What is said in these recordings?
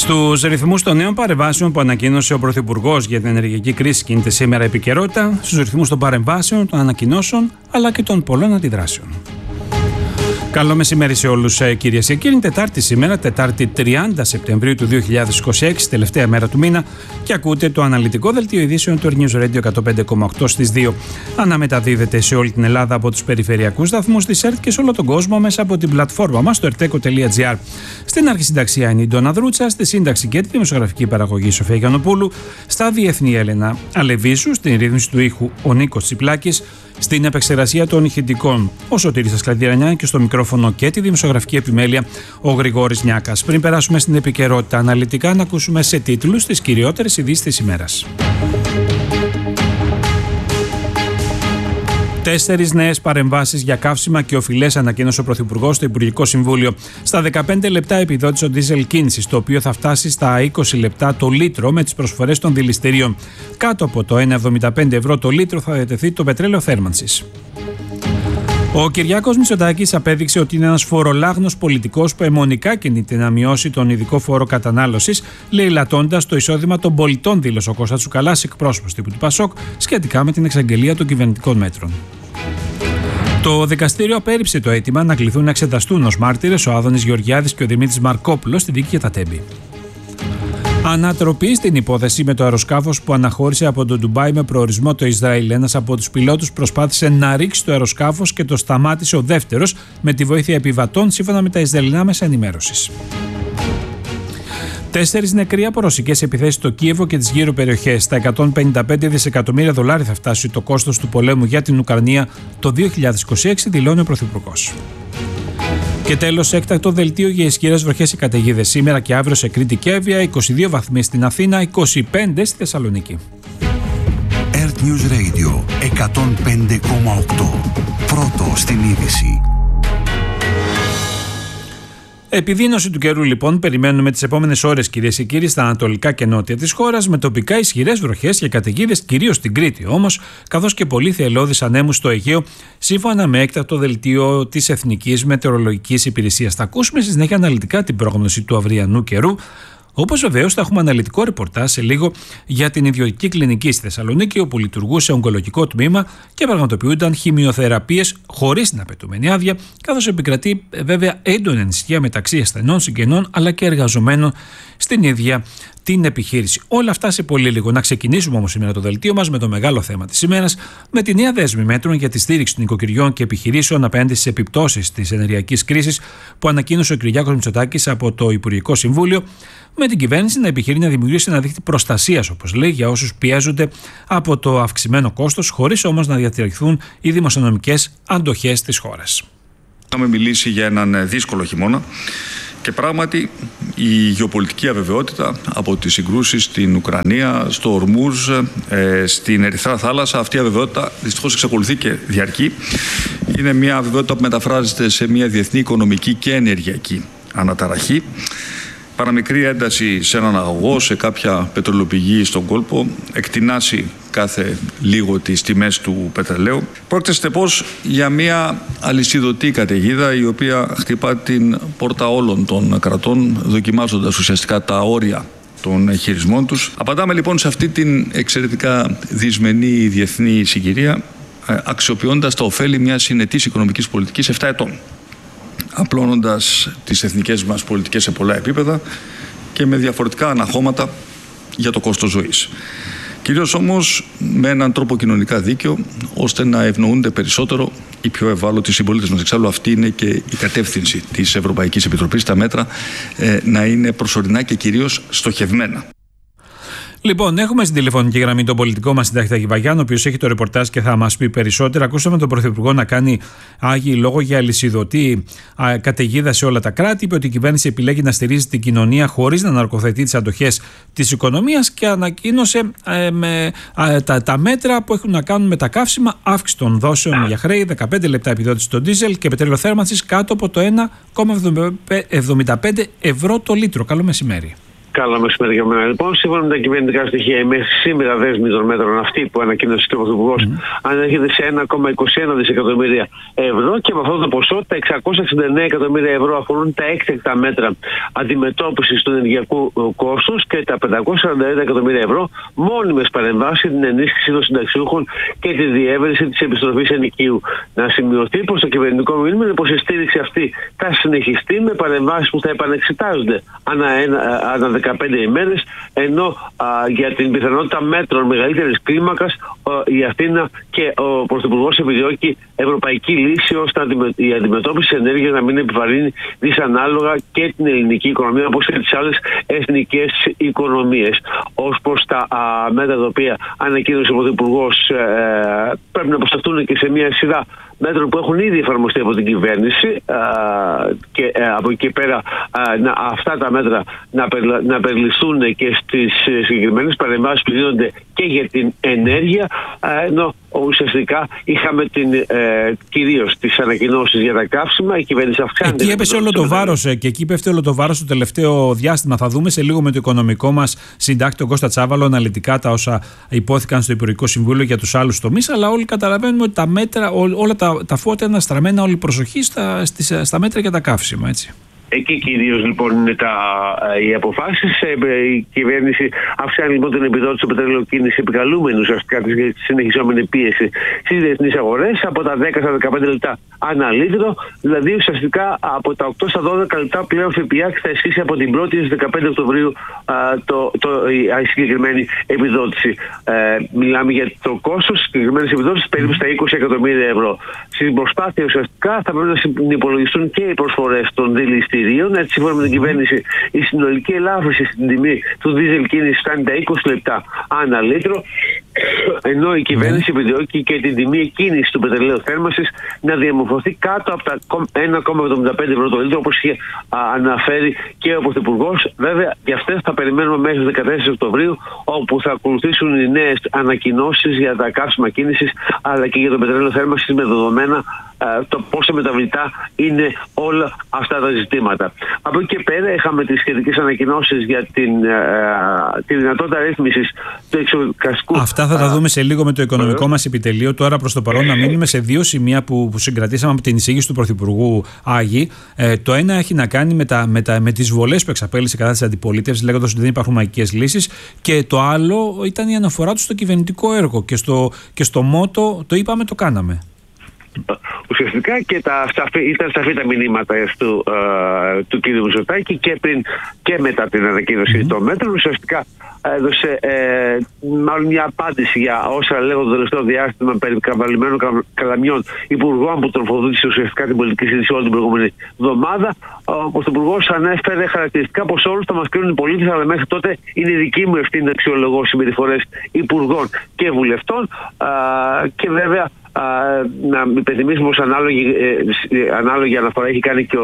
Στους ρυθμούς των νέων παρεμβάσεων που ανακοίνωσε ο Πρωθυπουργός για την ενεργειακή κρίση κινείται σήμερα επικαιρότητα, στους ρυθμούς των παρεμβάσεων, των ανακοινώσεων αλλά και των πολλών αντιδράσεων. Καλό μεσημέρι σε όλους, κυρίες και κύριοι. Τετάρτη σήμερα, Τετάρτη 30 Σεπτεμβρίου του 2026, τελευταία μέρα του μήνα, και ακούτε το αναλυτικό δελτίο ειδήσεων του News Radio 105,8 στις 2. Αναμεταδίδεται σε όλη την Ελλάδα από τους περιφερειακούς σταθμούς της ΕΡΤ και σε όλο τον κόσμο μέσα από την πλατφόρμα μας στο erteco.gr. Στην αρχισυνταξία είναι η Ντόνα Δρούτσα, στη σύνταξη και τη δημοσιογραφική παραγωγή Σοφία Γιαννοπούλου, στα διεθνή Έλενα Αλεβίσου, στην ρύθμιση του ήχου ο Νίκος Τσιπλάκης, στην επεξεργασία των ηχητικών ο Σωτήρης Ασκλαδιανιά και στο μικρόφωνο και τη δημοσιογραφική επιμέλεια ο Γρηγόρης Νιάκας. Πριν περάσουμε στην επικαιρότητα αναλυτικά, να ακούσουμε σε τίτλους τις κυριότερες ειδήσεις της ημέρας. 4 νέες παρεμβάσεις για καύσιμα και οφειλές ανακοίνωσε ο Πρωθυπουργός στο Υπουργικό Συμβούλιο. Στα 15 λεπτά επιδότησε ο ντίζελ κίνησης, το οποίο θα φτάσει στα 20 λεπτά το λίτρο με τις προσφορές των δηληστηρίων. Κάτω από το 1,75 ευρώ το λίτρο θα διατεθεί το πετρέλαιο θέρμανσης. Ο Κυριάκος Μητσοτάκης απέδειξε ότι είναι ένας φορολάγνος πολιτικός που αιμονικά κινείται να μειώσει τον ειδικό φόρο κατανάλωσης, λαιλατώντας το εισόδημα των πολιτών, δήλωσε ο Κώστας Τσουκαλάς, εκπρόσωπος τύπου του ΠΑΣΟΚ, σχετικά με την εξαγγελία των κυβερνητικών μέτρων. Το δικαστήριο απέρριψε το αίτημα να κληθούν να εξεταστούν ως μάρτυρες ο Άδωνης Γεωργιάδης και ο Δημήτρης Μαρκόπουλος στη δίκη για τα Τέμπη. Ανατροπή στην υπόθεση με το αεροσκάφος που αναχώρησε από το Ντουμπάι με προορισμό το Ισραήλ. Ένας από τους πιλότους προσπάθησε να ρίξει το αεροσκάφος και το σταμάτησε ο δεύτερος με τη βοήθεια επιβατών, σύμφωνα με τα Ισραηλινά μέσα ενημέρωσης. 4 νεκροί από ρωσικές επιθέσεις στο Κίεβο και τις γύρω περιοχές. Στα 155 δισεκατομμύρια δολάρια θα φτάσει το κόστος του πολέμου για την Ουκρανία το 2026, δηλώνει ο Πρωθυπουργός. Και τέλος, έκτακτο δελτίο για ισχυρές βροχές και καταιγίδες σήμερα και αύριο σε Κρήτη και Εύβοια, 22 βαθμοί στην Αθήνα, 25 στη Θεσσαλονίκη. Earth News Radio 105,8. Πρώτο στην είδηση. Επιδείνωση του καιρού, λοιπόν, περιμένουμε τις επόμενες ώρες, κυρίες και κύριοι, στα ανατολικά και νότια της χώρας, με τοπικά ισχυρές βροχές και καταιγίδες, κυρίως στην Κρήτη όμως, καθώς και πολύ θελώδεις ανέμους στο Αιγαίο, σύμφωνα με έκτακτο δελτίο της Εθνικής Μετεωρολογικής Υπηρεσίας. Θα ακούσουμε στη συνέχεια αναλυτικά την πρόγνωση του αυριανού καιρού. Όπως βεβαίως θα έχουμε αναλυτικό ρεπορτάζ σε λίγο για την ιδιωτική κλινική στη Θεσσαλονίκη, όπου λειτουργούσε ογκολογικό τμήμα και πραγματοποιούνταν χημειοθεραπείες χωρίς την απαιτούμενη άδεια, καθώς επικρατεί βέβαια έντονη ανησυχία μεταξύ ασθενών, συγγενών αλλά και εργαζομένων στην ίδια την επιχείρηση. Όλα αυτά σε πολύ λίγο. Να ξεκινήσουμε όμως σήμερα το δελτίο μας με το μεγάλο θέμα της ημέρας, με τη νέα δέσμη μέτρων για τη στήριξη των οικοκυριών και επιχειρήσεων απέναντι στις επιπτώσεις της ενεργειακής κρίσης που ανακοίνωσε ο Κυριάκος Μητσοτάκης από το Υπουργικό Συμβούλιο, με την κυβέρνηση να επιχειρεί να δημιουργήσει ένα δίκτυο προστασίας, όπως λέει, για όσους πιέζονται από το αυξημένο κόστος, χωρίς όμως να διατηρηθούν οι δημοσιονομικές αντοχές της χώρας. Είχαμε μιλήσει για έναν δύσκολο χειμώνα. Και πράγματι η γεωπολιτική αβεβαιότητα από τις συγκρούσεις στην Ουκρανία, στο Ορμούζ, στην Ερυθρά Θάλασσα, αυτή η αβεβαιότητα δυστυχώς εξακολουθεί και διαρκεί. Είναι μια αβεβαιότητα που μεταφράζεται σε μια διεθνή οικονομική και ενεργειακή αναταραχή. Παραμικρή ένταση σε έναν αγωγό, σε κάποια πετρελαιοπηγή στον κόλπο, εκτινάσει κάθε λίγο τις τιμές του πετρελαίου. Πρόκειται στεπώς για μια αλυσιδωτή καταιγίδα, η οποία χτυπά την πόρτα όλων των κρατών, δοκιμάζοντας ουσιαστικά τα όρια των χειρισμών τους. Απαντάμε λοιπόν σε αυτή την εξαιρετικά δυσμενή διεθνή συγκυρία, αξιοποιώντας τα ωφέλη μιας συνετής οικονομικής πολιτικής 7 ετών. Απλώνοντας τις εθνικές μας πολιτικές σε πολλά επίπεδα και με διαφορετικά αναχώματα για το κόστος ζωής. Κυρίως όμως με έναν τρόπο κοινωνικά δίκαιο, ώστε να ευνοούνται περισσότερο οι πιο ευάλωτοι συμπολίτες μας. Εξάλλου αυτή είναι και η κατεύθυνση της Ευρωπαϊκής Επιτροπής, τα μέτρα να είναι προσωρινά και κυρίως στοχευμένα. Λοιπόν, έχουμε στην τηλεφωνική γραμμή τον πολιτικό μας συντάκτη Τάκη Βαγιάννη, ο οποίος έχει το ρεπορτάζ και θα μας πει περισσότερα. Ακούσαμε τον Πρωθυπουργό να κάνει άγιοι λόγο για αλυσιδωτή καταιγίδα σε όλα τα κράτη. Είπε ότι η κυβέρνηση επιλέγει να στηρίζει την κοινωνία χωρίς να ναρκοθετεί τις αντοχές της οικονομίας και ανακοίνωσε τα μέτρα που έχουν να κάνουν με τα καύσιμα, αύξηση των δόσεων για χρέη, 15 λεπτά επιδότηση στο ντίζελ και πετρέλαιο θέρμανσης κάτω από το 1,75 ευρώ το λίτρο. Καλό μεσημέρι. Καλό μεσημέρι για μένα. Λοιπόν, σύμφωνα με τα κυβερνητικά στοιχεία, η μέχρι σήμερα δέσμη των μέτρων αυτή που ανακοίνωσε ο Πρωθυπουργός ανέρχεται σε 1,21 δισεκατομμύρια ευρώ και με αυτό το ποσό τα 669 εκατομμύρια ευρώ αφορούν τα έκτακτα μέτρα αντιμετώπισης του ενεργειακού κόστους και τα 541 εκατομμύρια ευρώ μόνιμες παρεμβάσεις, την ενίσχυση των συνταξιούχων και τη διεύρυνση της επιστροφής ενοικίου. Να σημειωθεί πως το κυβερνητικό μήνυμα είναι πως η στήριξη αυτή θα συνεχιστεί με παρεμβάσεις που θα επανεξετάζονται ανά 15 ημέρες, ενώ για την πιθανότητα μέτρων μεγαλύτερης κλίμακας η Αθήνα και ο Πρωθυπουργός επιδιώκει ευρωπαϊκή λύση ώστε η αντιμετώπιση της ενέργειας να μην επιβαρύνει δυσανάλογα και την ελληνική οικονομία όπως και τις άλλες εθνικές οικονομίες. Ως προς τα μέτρα τα οποία ανακοίνωσε ο Πρωθυπουργός, πρέπει να προσταθούν και σε μια σειρά μέτρων που έχουν ήδη εφαρμοστεί από την κυβέρνηση και από εκεί πέρα αυτά τα μέτρα να περιληφθούν και στις συγκεκριμένες παρεμβάσεις που γίνονται και για την ενέργεια, ενώ ουσιαστικά είχαμε κυρίως τις ανακοινώσεις για τα καύσιμα. Η κυβέρνηση αυξάνει. Εκεί έπεσε όλο το βάρος και εκεί πέφτει όλο το βάρος το τελευταίο διάστημα. Θα δούμε σε λίγο με το οικονομικό μας συντάκτη, τον Κώστα Τσάβαλο, αναλυτικά τα όσα υπόθηκαν στο Υπουργικό Συμβούλιο για τους άλλους τομείς. Αλλά όλοι καταλαβαίνουμε ότι τα μέτρα, όλα τα φώτα είναι στραμμένα, όλη η προσοχή στα μέτρα για τα καύσιμα, έτσι. Εκεί κυρίως λοιπόν είναι οι αποφάσεις. Η κυβέρνηση αυξάνει λοιπόν την επιδότηση του πετρέλαιου κίνηση επικαλούμενη ουσιαστικά τη συνεχιζόμενη πίεση στις διεθνείς αγορές από τα 10 στα 15 λεπτά ανά λίτρο, δηλαδή ουσιαστικά από τα 8 στα 12 λεπτά πλέον ΦΠΑ θα ισχύσει από την 1η στις 15 Οκτωβρίου η συγκεκριμένη επιδότηση. Μιλάμε για το κόστος της συγκεκριμένης επιδότησης περίπου στα 20 εκατομμύρια ευρώ. Στην προσπάθεια ουσιαστικά θα πρέπει να συνυπολογιστούν και οι προσφορές των δηληστηρίων. Έτσι, σύμφωνα με την κυβέρνηση, η συνολική ελάφρυνση στην τιμή του δίζελ κίνηση φτάνει τα 20 λεπτά ανά λίτρο, ενώ η κυβέρνηση επιδιώκει και την τιμή εκκίνηση του πετρελαίου θέρμανσης να διαμορφωθεί κάτω από τα 1,75 ευρώ το λίτρο, όπως είχε αναφέρει και ο Πρωθυπουργός. Βέβαια, για αυτές θα περιμένουμε μέχρι 14 Οκτωβρίου, όπου θα ακολουθήσουν οι νέες ανακοινώσεις για τα καύσιμα κίνησης αλλά και για το πετρέλαιο θέρμανσης με δεδομένα το πόσο μεταβλητά είναι όλα αυτά τα ζητήματα. Από εκεί και πέρα είχαμε τις σχετικές ανακοινώσεις για τη δυνατότητα ρύθμισης του εξωκαστικού. Αυτά θα τα δούμε σε λίγο με το οικονομικό μας επιτελείο. Τώρα προς το παρόν να μείνουμε σε δύο σημεία που συγκρατήσαμε από την εισήγηση του Πρωθυπουργού Άγη. Το ένα έχει να κάνει με τις βολές που εξαπέλυσε κατά της αντιπολίτευσης, λέγοντας ότι δεν υπάρχουν μαγικές λύσεις. Και το άλλο ήταν η αναφορά του στο κυβερνητικό έργο. Και στο μότο το είπαμε, το κάναμε. Ουσιαστικά και ήταν σαφή τα μηνύματα του κ. Μητσοτάκη και πριν και μετά την ανακοίνωση των μέτρων. Ουσιαστικά έδωσε μάλλον μια απάντηση για όσα λέγονται το τελευταίο διάστημα περί καβαλημένων καλαμιών υπουργών που τροφοδότησε ουσιαστικά την πολιτική συζήτηση όλη την προηγούμενη εβδομάδα. Ο Πρωθυπουργός ανέφερε χαρακτηριστικά πως όλους θα μας κρίνουν οι πολίτες, αλλά μέχρι τότε είναι δική μου ευθύνη να αξιολογώ συμπεριφορές υπουργών και βουλευτών. Και βέβαια να υπενθυμίσουμε πως ανάλογη αναφορά έχει κάνει και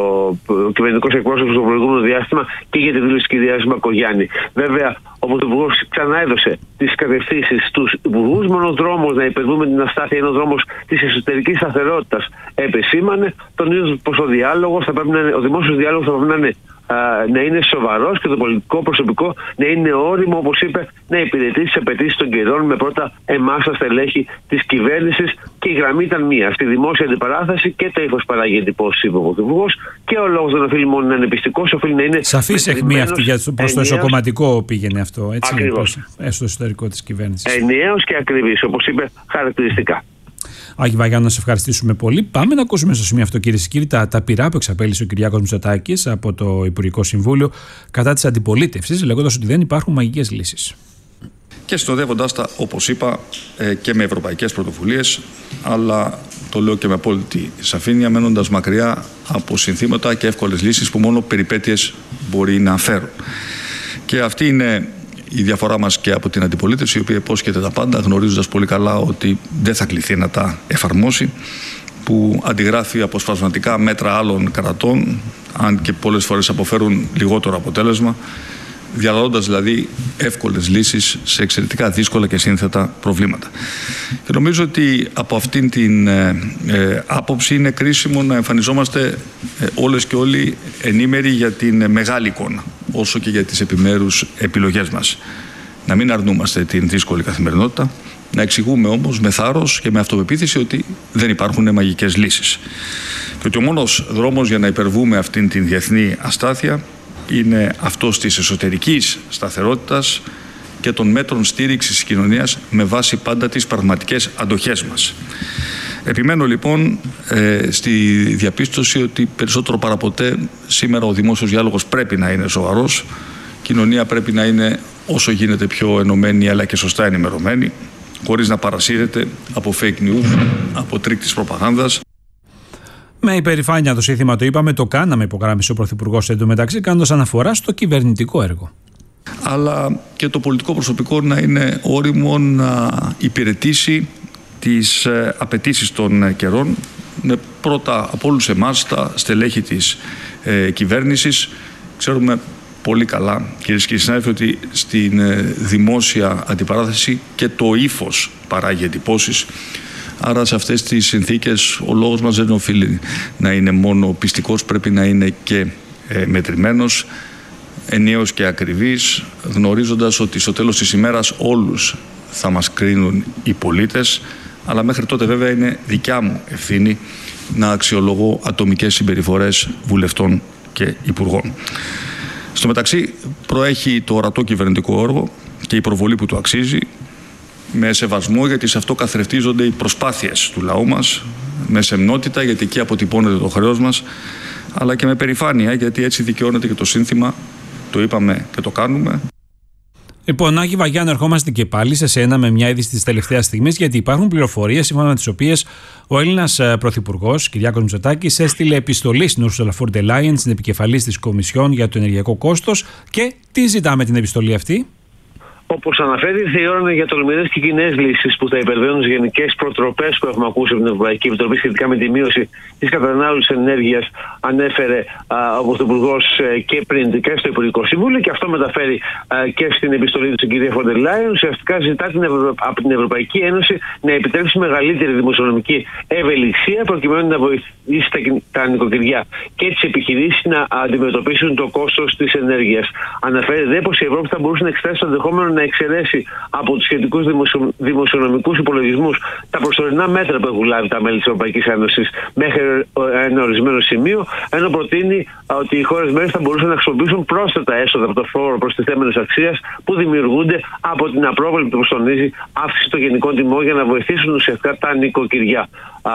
ο κυβερνητικός εκπρόσωπος στο προηγούμενο διάστημα και για τη δήλωση της κυρίας Μπακογιάννη. Βέβαια, ο Πρωθυπουργός ξανά έδωσε τις κατευθύνσεις στους υπουργούς. Μόνο ο δρόμος να υπερβούμε την αστάθεια είναι ο δρόμος της εσωτερικής σταθερότητας. Επεσήμανε, τονίζοντας πως ο δημόσιος διάλογος θα πρέπει να είναι σοβαρός και το πολιτικό προσωπικό να είναι όριμο, όπως είπε, να υπηρετεί τις απαιτήσεις των καιρών με πρώτα εμάς τα στελέχη της κυβέρνησης. Και η γραμμή ήταν μία. Στη δημόσια αντιπαράθεση και το ίφος παράγει εντυπώσεις, είπε ο Πρωθυπουργός. Και ο λόγος δεν οφείλει μόνο να είναι πιστικός, οφείλει να είναι. Σαφής αιχμή αυτή προς το εσωκομματικό πήγαινε αυτό. Έτσι, ακριβώς. Στο εσωτερικό της κυβέρνησης. Ενιαίος και ακριβής, όπως είπε, χαρακτηριστικά. Άγη Βαγιάννου, να σε ευχαριστήσουμε πολύ. Πάμε να ακούσουμε στο σημείο αυτό, κυρίες και κύριοι, τα πειρά που εξαπέλυσε ο Κυριάκος Μητσοτάκης από το Υπουργικό Συμβούλιο κατά της αντιπολίτευσης, λέγοντας ότι δεν υπάρχουν μαγικές λύσεις. Και συνοδεύοντας τα, όπως είπα, και με ευρωπαϊκές πρωτοβουλίες, αλλά το λέω και με απόλυτη σαφήνεια, μένοντας μακριά από συνθήματα και εύκολες λύσεις που μόνο περιπέτειες μπορεί να φέρουν. Και αυτή είναι η διαφορά μας και από την αντιπολίτευση, η οποία υπόσχεται τα πάντα, γνωρίζοντας πολύ καλά ότι δεν θα κληθεί να τα εφαρμόσει, που αντιγράφει αποσπασματικά μέτρα άλλων κρατών, αν και πολλές φορές αποφέρουν λιγότερο αποτέλεσμα, διαλύοντας δηλαδή εύκολες λύσεις σε εξαιρετικά δύσκολα και σύνθετα προβλήματα. Και νομίζω ότι από αυτήν την άποψη είναι κρίσιμο να εμφανιζόμαστε όλες και όλοι ενήμεροι για την μεγάλη εικόνα. όσο και για τις επιμέρους επιλογές μας. Να μην αρνούμαστε την δύσκολη καθημερινότητα, να εξηγούμε όμως με θάρρος και με αυτοπεποίθηση ότι δεν υπάρχουν μαγικές λύσεις. Και ότι ο μόνος δρόμος για να υπερβούμε αυτήν την διεθνή αστάθεια είναι αυτός της εσωτερικής σταθερότητας και των μέτρων στήριξης της κοινωνίας με βάση πάντα τις πραγματικές αντοχές μας. Επιμένω λοιπόν στη διαπίστωση ότι περισσότερο παραποτέ σήμερα ο δημόσιος διάλογος πρέπει να είναι σοβαρός, η κοινωνία πρέπει να είναι όσο γίνεται πιο ενωμένη αλλά και σωστά ενημερωμένη, χωρίς να παρασύρεται από fake news, από τρίκ της προπαγάνδας. Με υπερηφάνεια το σύνθημα το είπαμε, το κάναμε, υπογράμμισε ο Πρωθυπουργός εντωμεταξύ, κάνοντας αναφορά στο κυβερνητικό έργο. Αλλά και το πολιτικό προσωπικό να είναι όριμο να υπηρετήσει τις απαιτήσεις των καιρών, με πρώτα από όλους εμάς τα στελέχη της κυβέρνησης. Ξέρουμε πολύ καλά, κυρίες και συνάδελφοι, ότι στην δημόσια αντιπαράθεση και το ύφος παράγει εντυπώσεις. Άρα σε αυτές τις συνθήκες ο λόγος μας δεν οφείλει να είναι μόνο πιστικός, πρέπει να είναι και μετρημένος, ενιαίος και ακριβής, γνωρίζοντας ότι στο τέλος της ημέρας όλους θα μας κρίνουν οι πολίτες, αλλά μέχρι τότε βέβαια είναι δικιά μου ευθύνη να αξιολογώ ατομικές συμπεριφορές βουλευτών και υπουργών. Στο μεταξύ προέχει το ορατό κυβερνητικό έργο και η προβολή που του αξίζει, με σεβασμό γιατί σε αυτό καθρεφτίζονται οι προσπάθειες του λαού μας, με σεμνότητα γιατί εκεί αποτυπώνεται το χρέος μας, αλλά και με περηφάνεια γιατί έτσι δικαιώνεται και το σύνθημα, το είπαμε και το κάνουμε. Λοιπόν, Άκη Βαγιάννη, ερχόμαστε και πάλι σε σένα με μια είδηση της τελευταίας στιγμής, γιατί υπάρχουν πληροφορίες σύμφωνα με τις οποίες ο Έλληνας Πρωθυπουργός Κυριάκος Μητσοτάκης έστειλε επιστολή στην Ursula von der Leyen, στην επικεφαλής της Κομισιόν για το ενεργειακό κόστος. Και τι ζητάμε την επιστολή αυτή? Όπως αναφέρει, ήρθε η ώρα για τολμηρές και κοινές λύσεις που θα υπερβαίνουν τις γενικές προτροπές που έχουμε ακούσει από την Ευρωπαϊκή Επιτροπή σχετικά με τη μείωση της κατανάλωσης ενέργειας. Ανέφερε ο Πρωθυπουργός και πριν και στο Υπουργικό Συμβούλιο, και αυτό μεταφέρει και στην επιστολή του στην κυρία Von der Leyen. Ουσιαστικά ζητά από την Ευρωπαϊκή Ένωση να επιτρέψει μεγαλύτερη δημοσιονομική ευελιξία προκειμένου να βοηθήσει τα νοικοκυριά και τις επιχειρήσεις να αντιμετωπίσουν το κόστος της ενέργειας. Αναφέρει δε πως η Ευρώπη θα μπορούσε να εξετάσει το ενδεχόμενο να εξαιρέσει από τους σχετικούς δημοσιονομικούς υπολογισμούς τα προσωρινά μέτρα που έχουν λάβει τα μέλη της Ευρωπαϊκής Ένωσης μέχρι ένα ορισμένο σημείο, ενώ προτείνει ότι οι χώρες μέλη θα μπορούσαν να χρησιμοποιήσουν πρόσθετα έσοδα από το φόρο προστιθέμενης αξίας που δημιουργούνται από την απρόβλεπτη, όπως τονίζει, αύξηση των γενικών τιμών για να βοηθήσουν ουσιαστικά τα νοικοκυριά.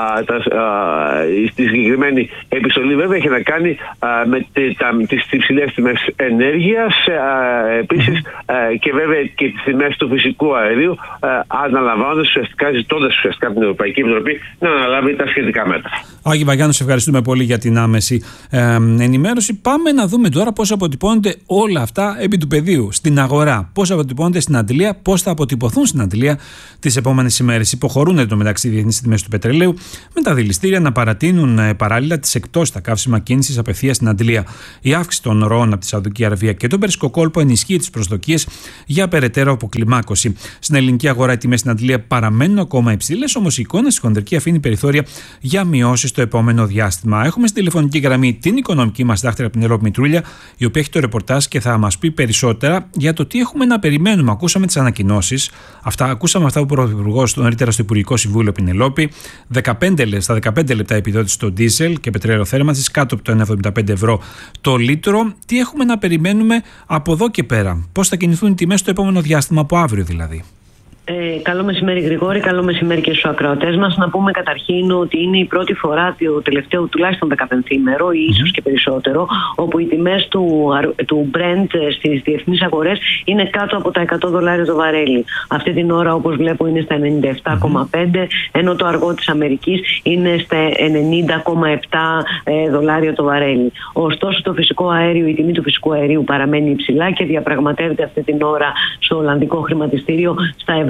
Στη συγκεκριμένη επιστολή βέβαια έχει να κάνει με τις υψηλές τιμές ενέργειας, επίσης και βέβαια και τις τιμές του φυσικού αερίου, αναλαμβάνοντας ζητώντας την Ευρωπαϊκή Επιτροπή να αναλάβει τα σχετικά μέτρα. Άκη Βαγιάννη, σε ευχαριστούμε πολύ για την άμεση ενημέρωση. Πάμε να δούμε τώρα πώς αποτυπώνονται όλα αυτά επί του πεδίου, στην αγορά. Πώς αποτυπώνονται στην αντλία, πώς θα αποτυπωθούν στην αντλία τις επόμενες ημέρες. Υποχωρούν εντωμεταξύ διεθνείς τιμές του πετρελαίου, με τα δηληστήρια να παρατείνουν παράλληλα τις εκτός τα καύσιμα κίνησης απευθείας στην αντλία. Η αύξηση των ροών από τη Σαουδική Αραβία και τον Περσικό κόλπο ενισχύει τις προσδοκίες για περαιτέρω αποκλιμάκωση. Στην ελληνική αγορά οι τιμές στην αντλία παραμένουν ακόμα υψηλές, όμως η εικόνα στη χονδρική αφήνει περιθώρια για μειώσεις το επόμενο διάστημα. Έχουμε στην τηλεφωνική γραμμή την οικονομική μας δάκτυρα Πινελόπη Μητρούλια, η οποία έχει το ρεπορτάζ και θα μας πει περισσότερα για το τι έχουμε να περιμένουμε. Ακούσαμε τις ανακοινώσεις, ακούσαμε αυτά που ο Πρωθυπουργός νωρίτερα στο Υπουργικό Συμβούλιο, Πινελόπη, στα 15 λεπτά επιδότηση στο ντίζελ και πετρέλαιο θέρμανσης κάτω από το 1,75 ευρώ το λίτρο. Τι έχουμε να περιμένουμε από εδώ και πέρα? Πώς θα κινηθούν οι τιμές το επόμενο διάστημα, από αύριο δηλαδή? Καλό μεσημέρι Γρηγόρη, καλό μεσημέρι και στους ακροατές μας. Να πούμε καταρχήν ότι είναι η πρώτη φορά το τελευταίο τουλάχιστον 15ημερο ή ίσως και περισσότερο, όπου οι τιμές του Brent στις διεθνείς αγορές είναι κάτω από τα $100 το βαρέλι. Αυτή την ώρα, όπως βλέπω, είναι στα 97,5, ενώ το αργό της Αμερικής είναι στα 90,7 δολάρια το βαρέλι. Ωστόσο η τιμή του φυσικού αερίου παραμένει υψηλά και διαπραγματεύεται αυτή την ώρα στο Ολλανδικό χρηματιστήριο στα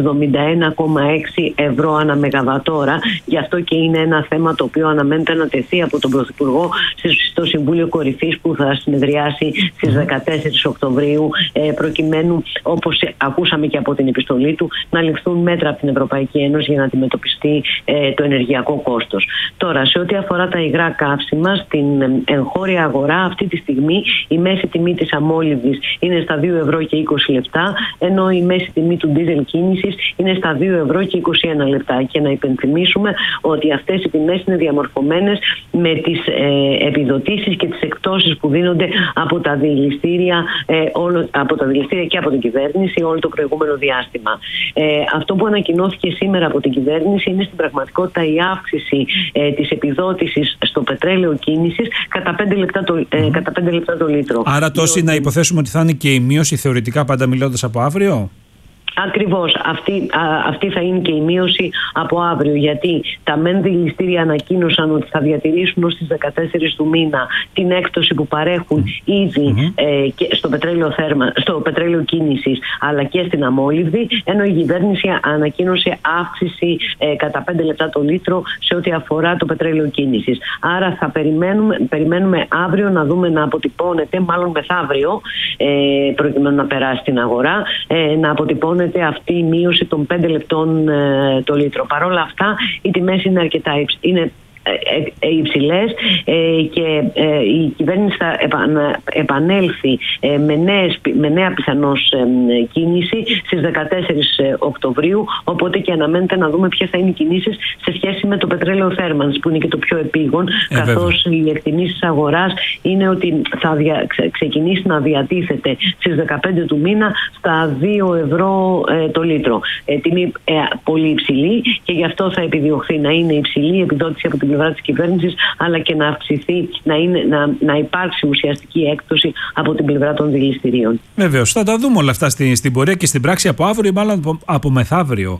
71,6 ευρώ ανά Μεγαβατόρα. Γι' αυτό και είναι ένα θέμα το οποίο αναμένεται να τεθεί από τον Πρωθυπουργό στο Συμβούλιο Κορυφής που θα συνεδριάσει στις 14 Οκτωβρίου, προκειμένου, όπως ακούσαμε και από την επιστολή του, να ληφθούν μέτρα από την Ευρωπαϊκή Ένωση για να αντιμετωπιστεί το ενεργειακό κόστος. Τώρα, σε ό,τι αφορά τα υγρά καύσιμα, στην εγχώρια αγορά αυτή τη στιγμή η μέση τιμή της αμόλυβδης είναι στα 2 ευρώ και 20 λεπτά, ενώ η μέση τιμή του ντίζελ κίνησης είναι στα 2 ευρώ και 21 λεπτά. Και να υπενθυμίσουμε ότι αυτές οι τιμές είναι διαμορφωμένες με τις επιδοτήσεις και τις εκτόσεις που δίνονται από τα δηληστήρια, και από την κυβέρνηση όλο το προηγούμενο διάστημα. Αυτό που ανακοινώθηκε σήμερα από την κυβέρνηση είναι στην πραγματικότητα η αύξηση της επιδότησης στο πετρέλαιο κίνησης κατά 5 λεπτά το λίτρο. Άρα τόση να υποθέσουμε ότι θα είναι και η μείωση θεωρητικά, πάντα μιλώντας, από αύριο? Ακριβώς. Αυτή θα είναι και η μείωση από αύριο, γιατί τα μεν δηληστήρια ανακοίνωσαν ότι θα διατηρήσουν ως τις 14 του μήνα την έκπτωση που παρέχουν ήδη και στο πετρέλαιο κίνησης αλλά και στην αμόλυβδη, ενώ η κυβέρνηση ανακοίνωσε αύξηση κατά 5 λεπτά το λίτρο σε ό,τι αφορά το πετρέλαιο κίνησης. Άρα θα περιμένουμε αύριο να δούμε να αποτυπώνεται, μάλλον μεθαύριο, προκειμένου να περάσει στην αγορά, να αποτυπώνεται αυτή η μείωση των 5 λεπτών το λίτρο. Παρ' όλα αυτά, οι τιμές είναι αρκετά υψηλές και η κυβέρνηση θα επανέλθει με νέα πιθανώς κίνηση στις 14 Οκτωβρίου, οπότε και αναμένεται να δούμε ποιες θα είναι οι κινήσεις σε σχέση με το πετρέλαιο θέρμανσης, που είναι και το πιο επίγον, καθώς οι εκτιμήσεις αγοράς είναι ότι θα ξεκινήσει να διατίθεται στις 15 του μήνα στα 2 ευρώ το λίτρο. Τιμή πολύ υψηλή, και γι' αυτό θα επιδιωχθεί να είναι υψηλή η επιδότηση από την πλευρά της κυβέρνησης, αλλά και να αυξηθεί, να υπάρξει ουσιαστική έκπτωση από την πλευρά των δηληστηρίων. Βεβαίως, θα τα δούμε όλα αυτά στην πορεία και στην πράξη από αύριο ή μάλλον από μεθαύριο.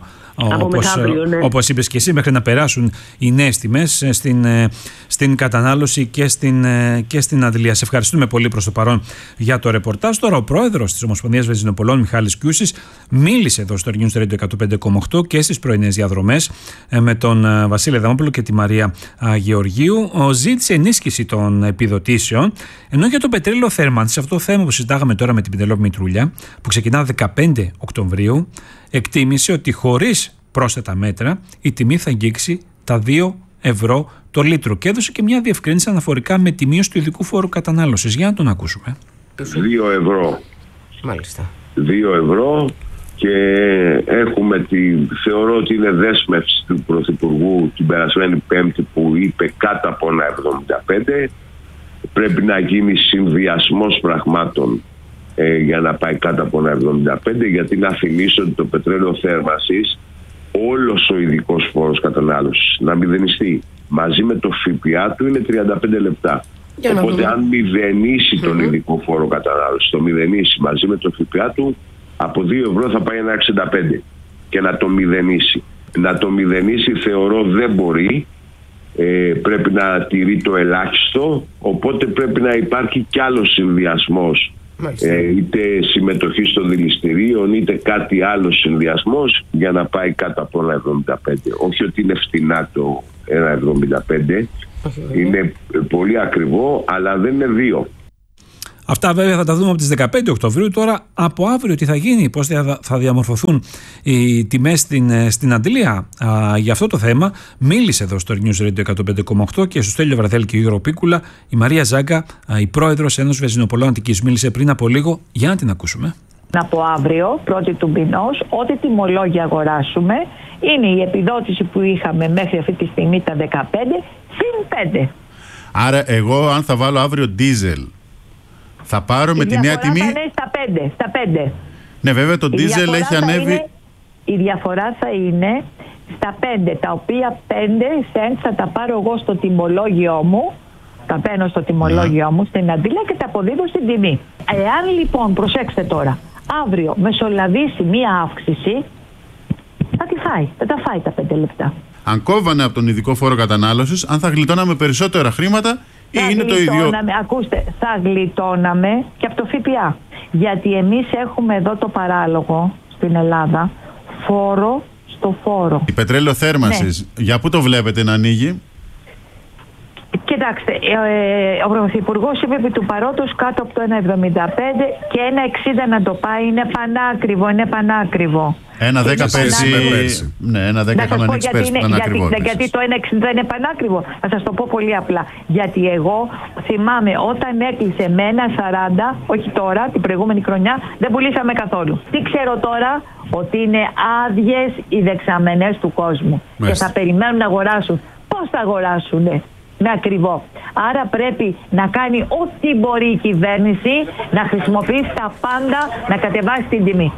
Όπως είπες και εσύ, μέχρι να περάσουν οι νέες τιμές στην κατανάλωση και στην αντιλία. Σε ευχαριστούμε πολύ προς το παρόν για το ρεπορτάζ. Τώρα ο πρόεδρος της Ομοσπονδίας Βενζινοπολών, Μιχάλης Κιούσης, μίλησε εδώ στο News Radio 105,8 και στις πρωινές διαδρομές με τον Βασίλη Αδαμόπουλο και τη Μαρία Γεωργίου. Ζήτησε ενίσχυση των επιδοτήσεων, ενώ για το πετρέλαιο θέρμανσης, αυτό το θέμα που συζητάγαμε τώρα με την Πινελόπη Μητρούλια, που ξεκινά 15 Οκτωβρίου, εκτίμησε ότι χωρίς πρόσθετα μέτρα η τιμή θα αγγίξει τα 2 ευρώ το λίτρο, και έδωσε και μια διευκρίνηση αναφορικά με τη μείωση του ειδικού φόρου κατανάλωσης. Για να τον ακούσουμε. 2 ευρώ. Μάλιστα. 2 ευρώ, και θεωρώ ότι είναι δέσμευση του Πρωθυπουργού την περασμένη Πέμπτη που είπε κάτω από 1,75. Πρέπει να γίνει συνδυασμός πραγμάτων για να πάει κάτω από 1,75, γιατί να θυμίσω ότι το πετρέλαιο θέρμανσης, όλος ο ειδικός φόρος κατανάλωσης να μηδενιστεί μαζί με το ΦΠΑ του είναι 35 λεπτά. Οπότε αν μηδενίσει τον ειδικό φόρο κατανάλωσης, το μηδενίσει μαζί με το ΦΠΑ του, από 2 ευρώ θα πάει 1,65 και να το μηδενίσει. Να το μηδενίσει θεωρώ δεν μπορεί, πρέπει να τηρεί το ελάχιστο, οπότε πρέπει να υπάρχει κι άλλος συνδυασμός, είτε συμμετοχή στο δηληστηρίων είτε κάτι άλλο συνδυασμός, για να πάει κάτω από 1,75. Όχι ότι είναι φτηνά το 1,75, είναι πολύ ακριβό, αλλά δεν είναι 2. Αυτά βέβαια θα τα δούμε από τις 15 Οκτωβρίου. Τώρα από αύριο τι θα γίνει, πώς θα διαμορφωθούν οι τιμές στην αντλία. Για αυτό το θέμα μίλησε εδώ στο News Radio 105,8 και στο Στέλιο Βραδέλη και Γιώργο Πίκουλα η Μαρία Ζάγκα, η πρόεδρος Ένωσης Βενζινοπολών Αττικής. Μίλησε πριν από λίγο, για να την ακούσουμε. Από αύριο, 1η του μηνός, ό,τι τιμολόγια αγοράσουμε είναι η επιδότηση που είχαμε μέχρι αυτή τη στιγμή τα 15 συν 5. Άρα εγώ αν θα βάλω αύριο ντίζελ, θα πάρω με τη νέα τιμή. Θα είναι στα 5. Ναι, βέβαια το ντίζελ έχει ανέβει. Η διαφορά θα είναι στα 5, τα οποία 5 cents θα τα πάρω εγώ στο τιμολόγιο μου. Τα παίρνω στο τιμολόγιο μου στην αντίλα και τα αποδίδω στην τιμή. Εάν λοιπόν, προσέξτε τώρα, αύριο μεσολαβήσει μία αύξηση, θα τη φάει. Θα τα φάει τα 5 λεπτά. Αν κόβανε από τον ειδικό φόρο κατανάλωσης, αν θα γλιτώναμε περισσότερα χρήματα ή είναι το ίδιο. Ακούστε, θα γλιτώναμε και από το ΦΠΑ. Γιατί εμείς έχουμε εδώ το παράλογο στην Ελλάδα στο φόρο. Η πετρέλαιο θέρμανσης, για πού το βλέπετε να ανοίγει? Κοιτάξτε, ο Πρωθυπουργός είπε επί του παρόντος κάτω από το 1,75 και 1,60 να το πάει. Είναι πανάκριβο. 1,10 πέρσι. Ναι, 1,10 είχαμε ανοίξει πέρσι. Γιατί το 1,60 είναι πανάκριβο. Θα σας το πω πολύ απλά. Γιατί εγώ θυμάμαι όταν έκλεισε με 1,40, όχι τώρα, την προηγούμενη χρονιά, δεν πουλήσαμε καθόλου. Τι ξέρω τώρα? Ότι είναι άδειες οι δεξαμενές του κόσμου. Μάλιστα. Και θα περιμένουν να αγοράσουν. Πώς θα αγοράσουνε? Με ακριβό. Άρα πρέπει να κάνει ό,τι μπορεί η κυβέρνηση, να χρησιμοποιήσει τα πάντα, να κατεβάσει την τιμή.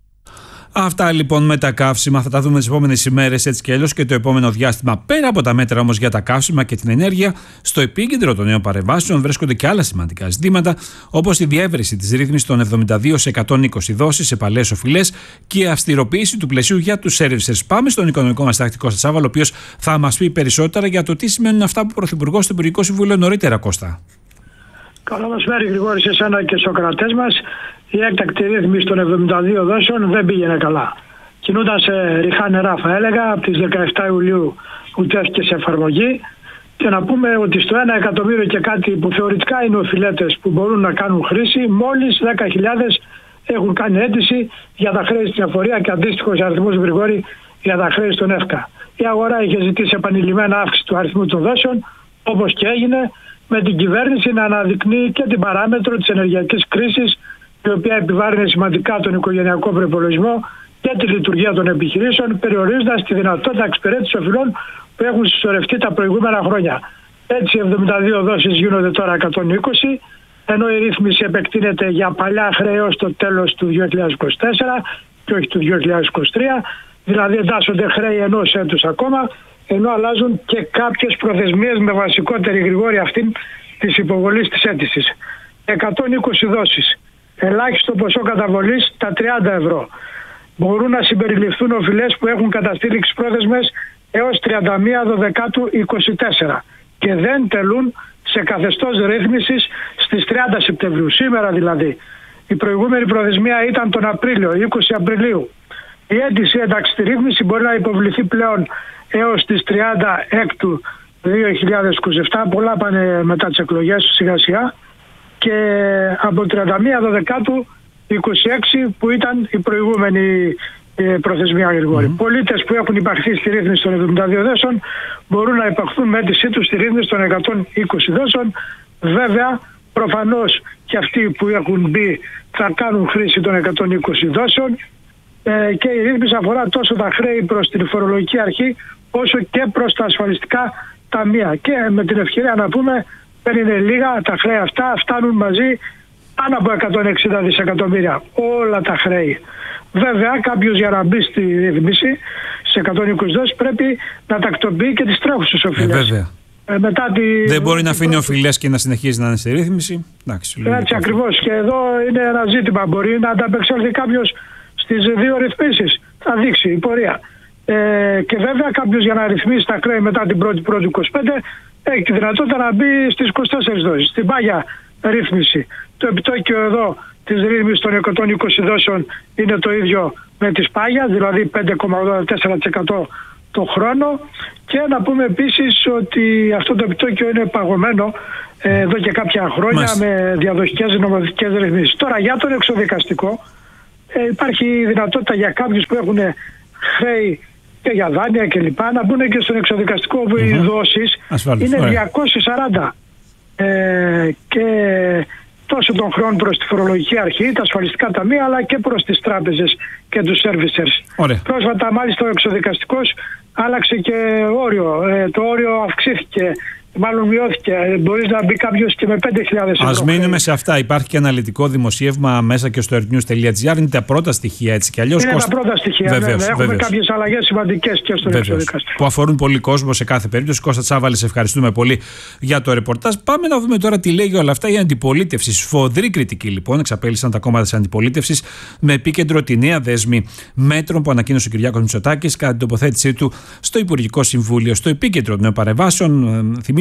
Αυτά λοιπόν με τα καύσιμα θα τα δούμε τις επόμενες ημέρες έτσι και αλλιώς και το επόμενο διάστημα. Πέρα από τα μέτρα όμως για τα καύσιμα και την ενέργεια, στο επίκεντρο των νέων παρεμβάσεων βρίσκονται και άλλα σημαντικά ζητήματα, όπως η διεύρυνση της ρύθμισης των 72 σε 120 δόσεις σε παλαιές οφειλές και η αυστηροποίηση του πλαισίου για τους servicers. Πάμε στον οικονομικό μας τακτικό Κώστα Τσάβαλο, ο οποίος θα μας πει περισσότερα για το τι σημαίνουν αυτά που ο Πρωθυπουργός στο Υπουργικό Συμβούλιο νωρίτερα, Κώστα. Καλό μεσημέρι, Γρηγόρη, σε εσένα και στους ακροατές μας. Η έκτακτη ρύθμιση των 72 δόσεων δεν πήγαινε καλά. Κινούνταν σε ριχά νερά, θα έλεγα, από τις 17 Ιουλίου που τέθηκε σε εφαρμογή. Και να πούμε ότι στο 1 εκατομμύριο και κάτι που θεωρητικά είναι οφειλέτες που μπορούν να κάνουν χρήση, μόλις 10.000 έχουν κάνει αίτηση για τα χρέη στην εφορία και αντίστοιχος αριθμός, Γρηγόρη, για τα χρέη στον ΕΦΚΑ. Η αγορά είχε ζητήσει επανειλημμένα αύξηση του αριθμού των δόσεων, όπως και έγινε, με την κυβέρνηση να αναδεικνύει και την παράμετρο της ενεργειακής κρίσης, η οποία επιβάρυνε σημαντικά τον οικογενειακό προϋπολογισμό και τη λειτουργία των επιχειρήσεων, περιορίζοντας τη δυνατότητα εξυπηρέτησης οφειλών που έχουν συσσωρευτεί τα προηγούμενα χρόνια. Έτσι, 72 δόσεις γίνονται τώρα 120, ενώ η ρύθμιση επεκτείνεται για παλιά χρέη ως το τέλος του 2024 και όχι του 2023, δηλαδή εντάσσονται χρέη ενός έτους ακόμα, ενώ αλλάζουν και κάποιες προθεσμίες με βασικότερη, Γρηγόρη, αυτήν της υποβολής της αίτησης. 120 δόσεις. Ελάχιστο ποσό καταβολής τα 30 ευρώ. Μπορούν να συμπεριληφθούν οφειλές που έχουν καταστήληξει πρόθεσμες έως 31 Δεκάτου 24 και δεν τελούν σε καθεστώς ρύθμισης στις 30 Σεπτεμβρίου, σήμερα δηλαδή. Η προηγούμενη προθεσμία ήταν τον Απρίλιο, 20 Απριλίου. Η αίτηση ένταξη στη ρύθμιση μπορεί να υποβληθεί πλέον έως τις 36 2027, πολλά πάνε μετά τις εκλογές σιγά σιγά, και από 31 Δεκάτου 26 που ήταν η προηγούμενη προθεσμία, Γρηγόρη. Πολίτες που έχουν υπαχθεί στη ρύθμιση των 72 δόσεων μπορούν να υπαχθούν με αίτησή τους στη ρύθμιση των 120 δόσεων. Βέβαια, προφανώς και αυτοί που έχουν μπει θα κάνουν χρήση των 120 δόσεων και η ρύθμιση αφορά τόσο τα χρέη προς την φορολογική αρχή όσο και προς τα ασφαλιστικά ταμεία. Και με την ευκαιρία να πούμε, δεν είναι λίγα τα χρέη αυτά, φτάνουν μαζί πάνω από 160 δισεκατομμύρια όλα τα χρέη. Βέβαια, κάποιος για να μπει στη ρύθμιση σε 120 δόσεις πρέπει να τακτοποιεί και τις τρέχουσες οφειλές. Δεν μπορεί να αφήνει οφειλές και να συνεχίζει να είναι στη ρύθμιση. Έτσι ακριβώς. Και εδώ είναι ένα ζήτημα. Μπορεί να ανταπεξέλθει κάποιος στις δύο ρυθμίσεις. Θα δείξει η πορεία. Και βέβαια κάποιος για να ρυθμίσει τα χρέη μετά την 1η 25 έχει τη δυνατότητα να μπει στις 24 δόσεις. Στην πάγια ρύθμιση. Το επιτόκιο εδώ της ρύθμισης των 120 δόσεων είναι το ίδιο με τις πάγια, δηλαδή 5,84% το χρόνο. Και να πούμε επίσης ότι αυτό το επιτόκιο είναι παγωμένο εδώ και κάποια χρόνια με διαδοχικές νομοθετικές ρυθμίσεις. Τώρα για τον εξωδικαστικό υπάρχει δυνατότητα για κάποιους που έχουν χρέη και για δάνεια κλπ. Να μπουν και στον εξωδικαστικό όπου οι δόσεις είναι 240 και τόσο των χρόνων προς τη φορολογική αρχή, τα ασφαλιστικά ταμεία, αλλά και προς τις τράπεζες και τους servicers. Πρόσφατα μάλιστα ο εξωδικαστικός άλλαξε και όριο. Το όριο αυξήθηκε, μάλλον μειώθηκε. Μπορεί να μπει κάποιος και με 5.000 ευρώ. Ας μείνουμε σε αυτά. Υπάρχει και αναλυτικό δημοσίευμα μέσα και στο earthnews.gr. Είναι τα πρώτα στοιχεία έτσι κι αλλιώς. Είναι τα πρώτα στοιχεία. Βεβαίως, έχουμε κάποιες αλλαγές σημαντικές και στο εξωδικαστικό. Που αφορούν πολύ κόσμο σε κάθε περίπτωση. Κώστα Τσάβαλη, σε ευχαριστούμε πολύ για το ρεπορτάζ. Πάμε να δούμε τώρα τι λέει όλα αυτά η αντιπολίτευση. Σφοδρή κριτική λοιπόν εξαπέλυσαν τα κόμματα της αντιπολίτευσης με επίκεντρο τη νέα δέσμη μέτρων που ανακοίνωσε ο Κυριάκος Μητσοτάκης κατά την τοποθέτησή του στο Υπουργικό Συμβούλιο. Στο επίκεντρο των νέων παρεμβάσεων, θυμίζω,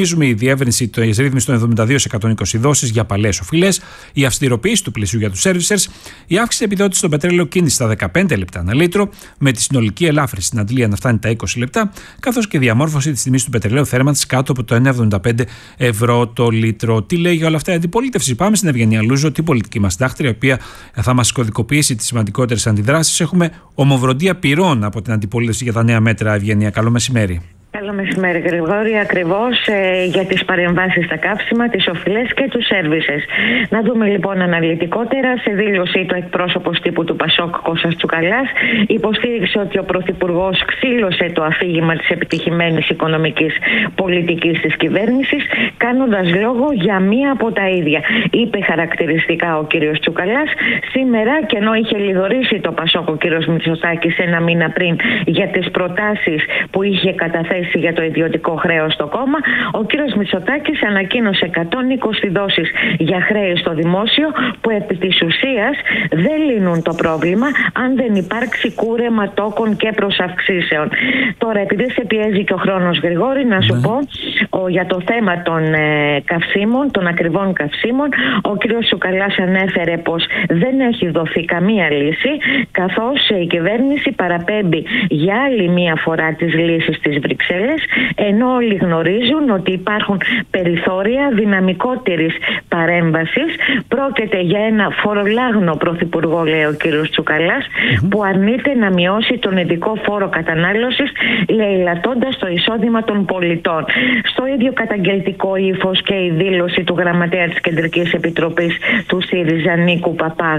Συνεχίζουμε η διεύρυνση τη ρύθμιση των 72 σε 120 δόσεις για παλαιές οφειλές, η αυστηροποίηση του πλαισίου για τους servicers, η αύξηση επιδότησης στο πετρέλαιο κίνηση στα 15 λεπτά ανά λίτρο, με τη συνολική ελάφρυνση στην αντλία να φτάνει τα 20 λεπτά, καθώς και διαμόρφωση της τιμής του πετρελαίου θέρμανσης κάτω από το 1,75 ευρώ το λίτρο. Τι λέει για όλα αυτά η αντιπολίτευση? Πάμε στην Ευγενία Λούζο, την πολιτική μας συντάκτρια, η οποία θα μας κωδικοποιήσει τις σημαντικότερες αντιδράσεις. Έχουμε ομοβροντία πυρών από την αντιπολίτευση για τα νέα μέτρα. Ευγενία, καλό μεσημέρι. Καλό μεσημέρι, Γρηγόρη. Ακριβώς για τις παρεμβάσεις στα καύσιμα, τις οφειλές και τους services. Να δούμε λοιπόν αναλυτικότερα. Σε δήλωσή του εκπρόσωπος τύπου του Πασόκ, Κώστας Τσουκαλάς, υποστήριξε ότι ο Πρωθυπουργός ξύλωσε το αφήγημα της επιτυχημένης οικονομικής πολιτικής της κυβέρνησης, κάνοντας λόγο για μία από τα ίδια. Είπε χαρακτηριστικά ο κύριος Τσουκαλάς σήμερα, και ενώ είχε λιδωρήσει το Πασόκ ο κύριος Μητσοτάκης ένα μήνα πριν για τις προτάσεις που είχε καταθέσει για το ιδιωτικό χρέος στο κόμμα, ο κύριος Μητσοτάκης ανακοίνωσε 120 δόσεις για χρέη στο δημόσιο, που επί της ουσίας δεν λύνουν το πρόβλημα αν δεν υπάρξει κούρεμα τόκων και προσαυξήσεων. Τώρα, επειδή σε πιέζει και ο χρόνος, Γρηγόρη, να σου πω για το θέμα των καυσίμων, των ακριβών καυσίμων, ο κύριος Τσουκαλάς ανέφερε πως δεν έχει δοθεί καμία λύση, καθώς η κυβέρνηση παραπέμπει για άλλη μία φορά τις λύσεις της Βρυξέλλες, ενώ όλοι γνωρίζουν ότι υπάρχουν περιθώρια δυναμικότερης παρέμβασης. Πρόκειται για ένα φορολάγνο πρωθυπουργό, λέει ο κύριος Τσουκαλάς, που αρνείται να μειώσει τον ειδικό φόρο κατανάλωσης, λαιλατώντας το εισόδημα των πολιτών. Στο ίδιο καταγγελτικό ύφος και η δήλωση του γραμματέα της Κεντρικής Επιτροπής του ΣΥΡΙΖΑ, Νίκου Παπά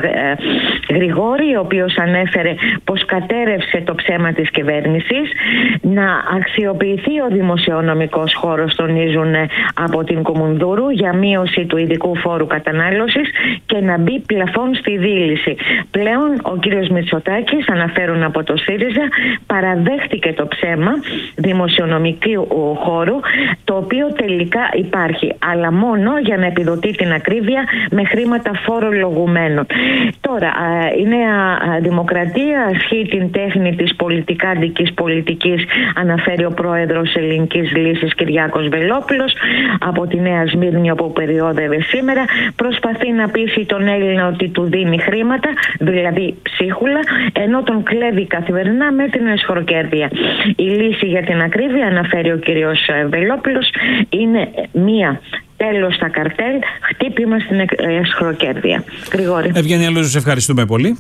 Γρηγόρη, ο οποίος ανέφερε πως κατέρευσε το ψέμα της κυβέρνησης. Να αξιοποιηθεί ο δημοσιονομικός χώρος, τονίζουν από την Κουμουνδούρου, για μείωση του ειδικού φόρου κατανάλωσης και να μπει πλαφόν στη δίληση. Πλέον ο κύριος Μητσοτάκης, αναφέρουν από το ΣΥΡΙΖΑ, παραδέχτηκε το ψέμα δημοσιονομικού χώρου, το οποίο τελικά υπάρχει, αλλά μόνο για να επιδοτεί την ακρίβεια με χρήματα φορολογουμένων. Τώρα, η Νέα Δημοκρατία ασχεί την τέχνη της πολιτικάντικης πολιτικής, αναφέρει ο πρόεδρος Ελληνικής Λύσης Κυριάκος Βελόπουλος από τη Νέα Σμύρνη, όπου περιόδευε σήμερα. Προσπαθεί να πείσει τον Έλληνα ότι του δίνει χρήματα, δηλαδή ψίχουλα, ενώ τον κλέβει καθημερινά με την εσχροκέρδεια. Η λύση για την ακρίβεια, αναφέρει ο κύριος Βελόπουλος, είναι μία. Τέλος στα καρτέλ, χτύπημα στην εσχροκέρδεια. Γρηγόρη. Ευγένεια Λούζου, σε ευχαριστούμε πολύ.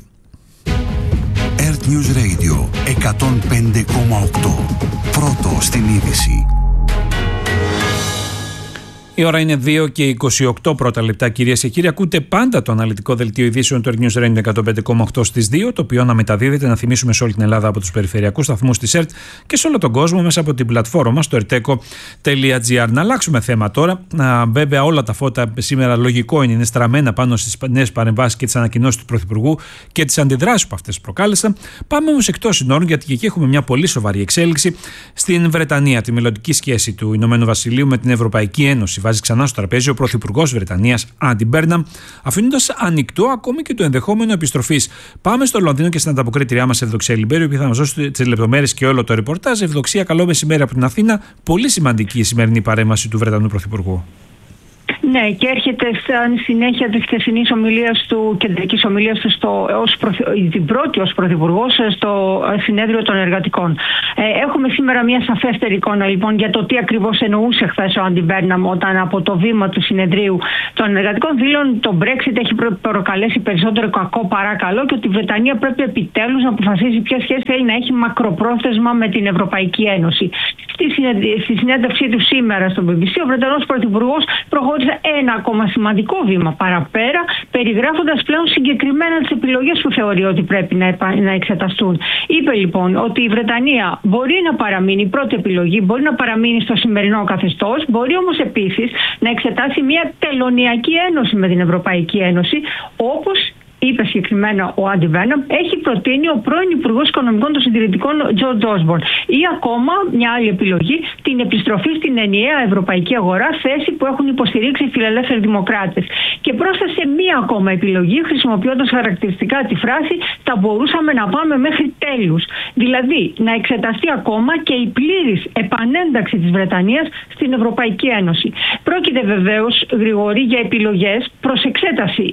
Earth News Radio 105,8. Πρώτο στην είδηση. Η ώρα είναι 2 και 28 πρώτα λεπτά, κυρίες και κύριοι. Ακούτε πάντα το αναλυτικό δελτίο ειδήσεων του Earth News Radio 105,8 στις 2, το οποίο αναμεταδίδεται, να θυμίσουμε, σε όλη την Ελλάδα από τους περιφερειακούς σταθμούς της ΕΡΤ και σε όλο τον κόσμο μέσα από την πλατφόρμα μας, το erteco.gr. Να αλλάξουμε θέμα τώρα. Βέβαια, όλα τα φώτα σήμερα, λογικό είναι στραμμένα πάνω στις νέες παρεμβάσεις και τις ανακοινώσεις του Πρωθυπουργού και τις αντιδράσεις που αυτές προκάλεσαν. Πάμε όμως εκτός συνόρων, γιατί και εκεί έχουμε μια πολύ σοβαρή εξέλιξη στην Βρετανία, τη μελλοντική σχέση του Ηνωμένου Βασιλείου με την Ευρωπαϊκή Ένωση. Βάζει ξανά στο τραπέζι ο Πρωθυπουργός Βρετανίας, Άντι Μπέρναμ, αφήνοντας ανοιχτό ακόμη και το ενδεχόμενο επιστροφής. Πάμε στο Λονδίνο και στην ανταποκρίτριά μας, Ευδοξία Λιμπέριου, που θα μας δώσει τις λεπτομέρειες και όλο το ρεπορτάζ. Ευδοξία, καλό μεσημέρι από την Αθήνα. Πολύ σημαντική η σημερινή παρέμβαση του Βρετανού Πρωθυπουργού. Ναι, και έρχεται σαν συνέχεια της χθεσινής ομιλίας του, κεντρικής ομιλίας του, την πρώτη ως πρωθυπουργός στο συνέδριο των εργατικών. Έχουμε σήμερα μια σαφέστερη εικόνα λοιπόν για το τι ακριβώς εννοούσε χθες ο Άντι Μπέρναμ, όταν από το βήμα του συνεδρίου των εργατικών δήλωνε το Brexit έχει προκαλέσει περισσότερο κακό παρά καλό και ότι η Βρετανία πρέπει επιτέλους να αποφασίσει ποια σχέση θέλει να έχει μακροπρόθεσμα με την Ευρωπαϊκή Ένωση. Στη συνέντευξή του σήμερα στο BBC, ο Βρετανός πρωθυπουργός προχώρησε ένα ακόμα σημαντικό βήμα παραπέρα, περιγράφοντας πλέον συγκεκριμένα τις επιλογές που θεωρεί ότι πρέπει να εξεταστούν. Είπε λοιπόν ότι η Βρετανία μπορεί να παραμείνει, η πρώτη επιλογή μπορεί να παραμείνει στο σημερινό καθεστώς, μπορεί όμως επίσης να εξετάσει μια τελωνειακή ένωση με την Ευρωπαϊκή Ένωση, όπως είπε συγκεκριμένα ο Άντι Βέναμ, έχει προτείνει ο πρώην Υπουργός Οικονομικών των Συντηρητικών Τζορτζ Όσμπορν. Ή ακόμα μια άλλη επιλογή, την επιστροφή στην ενιαία ευρωπαϊκή αγορά, θέση που έχουν υποστηρίξει οι φιλελεύθεροι δημοκράτες. Και πρόσθεσε μία ακόμα επιλογή, χρησιμοποιώντας χαρακτηριστικά τη φράση «θα μπορούσαμε να πάμε μέχρι τέλους». Δηλαδή, να εξεταστεί ακόμα και η πλήρης επανένταξη της Βρετανίας στην Ευρωπαϊκή Ένωση. Πρόκειται βεβαίως, Γρηγόρη, για επιλογές προς εξέταση.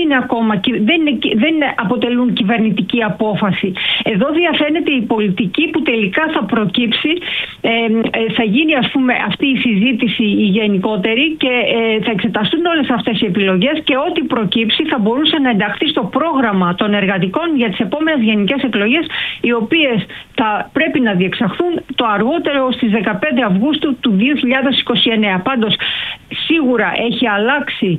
Δεν αποτελούν κυβερνητική απόφαση. Εδώ διαφαίνεται η πολιτική που τελικά θα προκύψει, θα γίνει αυτή η συζήτηση η γενικότερη και θα εξεταστούν όλες αυτές οι επιλογές και ό,τι προκύψει θα μπορούσε να ενταχθεί στο πρόγραμμα των εργατικών για τις επόμενες γενικές εκλογές, οι οποίες θα πρέπει να διεξαχθούν το αργότερο στις 15 Αυγούστου του 2029. Πάντως σίγουρα έχει αλλάξει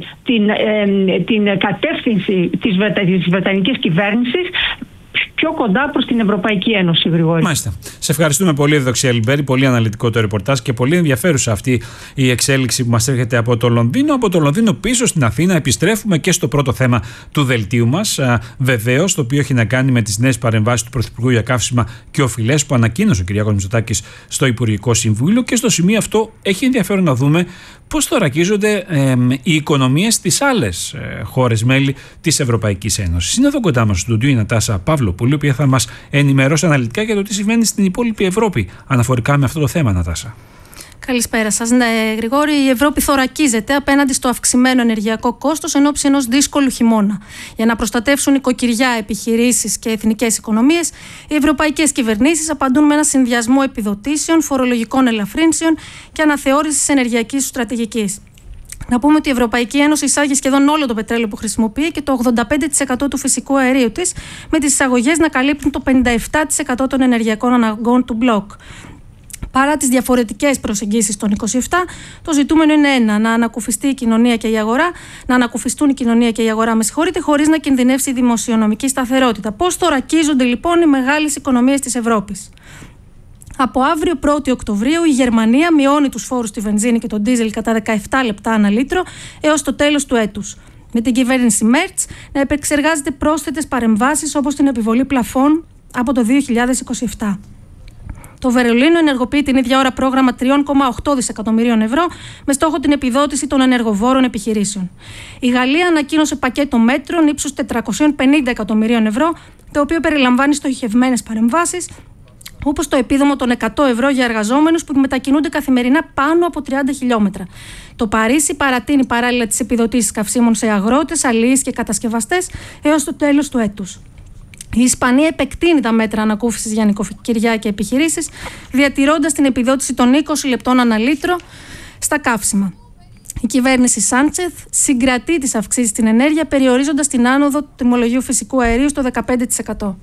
την κατεύθυνση της βρετανικής κυβέρνησης πιο κοντά προς την Ευρωπαϊκή Ένωση, Γρηγόρη. Μάλιστα. Σε ευχαριστούμε πολύ, Ευδοξία Λιμπέρη. Πολύ αναλυτικό το ρεπορτάζ και πολύ ενδιαφέρουσα αυτή η εξέλιξη που μας έρχεται από το Λονδίνο. Από το Λονδίνο πίσω στην Αθήνα επιστρέφουμε και στο πρώτο θέμα του δελτίου μας. Βεβαίως, το οποίο έχει να κάνει με τις νέες παρεμβάσεις του Πρωθυπουργού για καύσιμα και οφειλές που ανακοίνωσε ο κ. Μητσοτάκης στο Υπουργικό Συμβούλιο. Και στο σημείο αυτό έχει ενδιαφέρον να δούμε πώς θωρακίζονται οι οικονομίες στις άλλες χώρες μέλη της Ευρωπαϊκής Ένωσης. Είναι εδώ κοντά μας στο στούντιο η Νατάσα Παύλοπουλου, η οποία θα μας ενημερώσει αναλυτικά για το τι συμβαίνει στην υπόλοιπη Ευρώπη αναφορικά με αυτό το θέμα, Νατάσα. Καλησπέρα σας. Ναι, Γρηγόρη, η Ευρώπη θωρακίζεται απέναντι στο αυξημένο ενεργειακό κόστος εν ώψη ενός δύσκολου χειμώνα. Για να προστατεύσουν νοικοκυριά, επιχειρήσεις και εθνικές οικονομίες, οι ευρωπαϊκές κυβερνήσεις απαντούν με ένα συνδυασμό επιδοτήσεων, φορολογικών ελαφρύνσεων και αναθεώρησης ενεργειακής στρατηγικής. Να πούμε ότι η Ευρωπαϊκή Ένωση εισάγει σχεδόν όλο το πετρέλαιο που χρησιμοποιεί και το 85% του φυσικού αερίου της, με τις εισαγωγές να καλύπτουν το 57% των ενεργειακών αναγκών του μπλοκ. Παρά τις διαφορετικές προσεγγίσεις των 27, το ζητούμενο είναι ένα: να ανακουφιστεί η κοινωνία και η αγορά, να ανακουφιστούν η κοινωνία και η αγορά, χωρίς να κινδυνεύσει η δημοσιονομική σταθερότητα. Πώς θωρακίζονται λοιπόν οι μεγάλες οικονομίες της Ευρώπης? Από αύριο 1η Οκτωβρίου η Γερμανία μειώνει τους φόρους στη βενζίνη και τον ντίζελ κατά 17 λεπτά ανά λίτρο έως το τέλος του έτους. Με την κυβέρνηση Μέρτς να επεξεργάζεται πρόσθετες παρεμβάσεις όπως την επιβολή πλαφών από το 2027. Το Βερολίνο ενεργοποιεί την ίδια ώρα πρόγραμμα 3,8 δισεκατομμυρίων ευρώ με στόχο την επιδότηση των ενεργοβόρων επιχειρήσεων. Η Γαλλία ανακοίνωσε πακέτο μέτρων ύψους 450 εκατομμυρίων ευρώ, το οποίο περιλαμβάνει στοχευμένες παρεμβάσεις, όπως το επίδομο των 100 ευρώ για εργαζόμενους που μετακινούνται καθημερινά πάνω από 30 χιλιόμετρα. Το Παρίσι παρατείνει παράλληλα τις επιδοτήσεις καυσίμων σε αγρότες, αλληλείς και κατασκευαστές έως το τέλος του έτους. Η Ισπανία επεκτείνει τα μέτρα ανακούφισης για νοικοκυριά και επιχειρήσεις, διατηρώντας την επιδότηση των 20 λεπτών ανά λίτρο στα καύσιμα. Η κυβέρνηση Σάντσεθ συγκρατεί τις αυξήσεις στην ενέργεια, περιορίζοντας την άνοδο του τιμολογίου φυσικού αερίου στο 15%.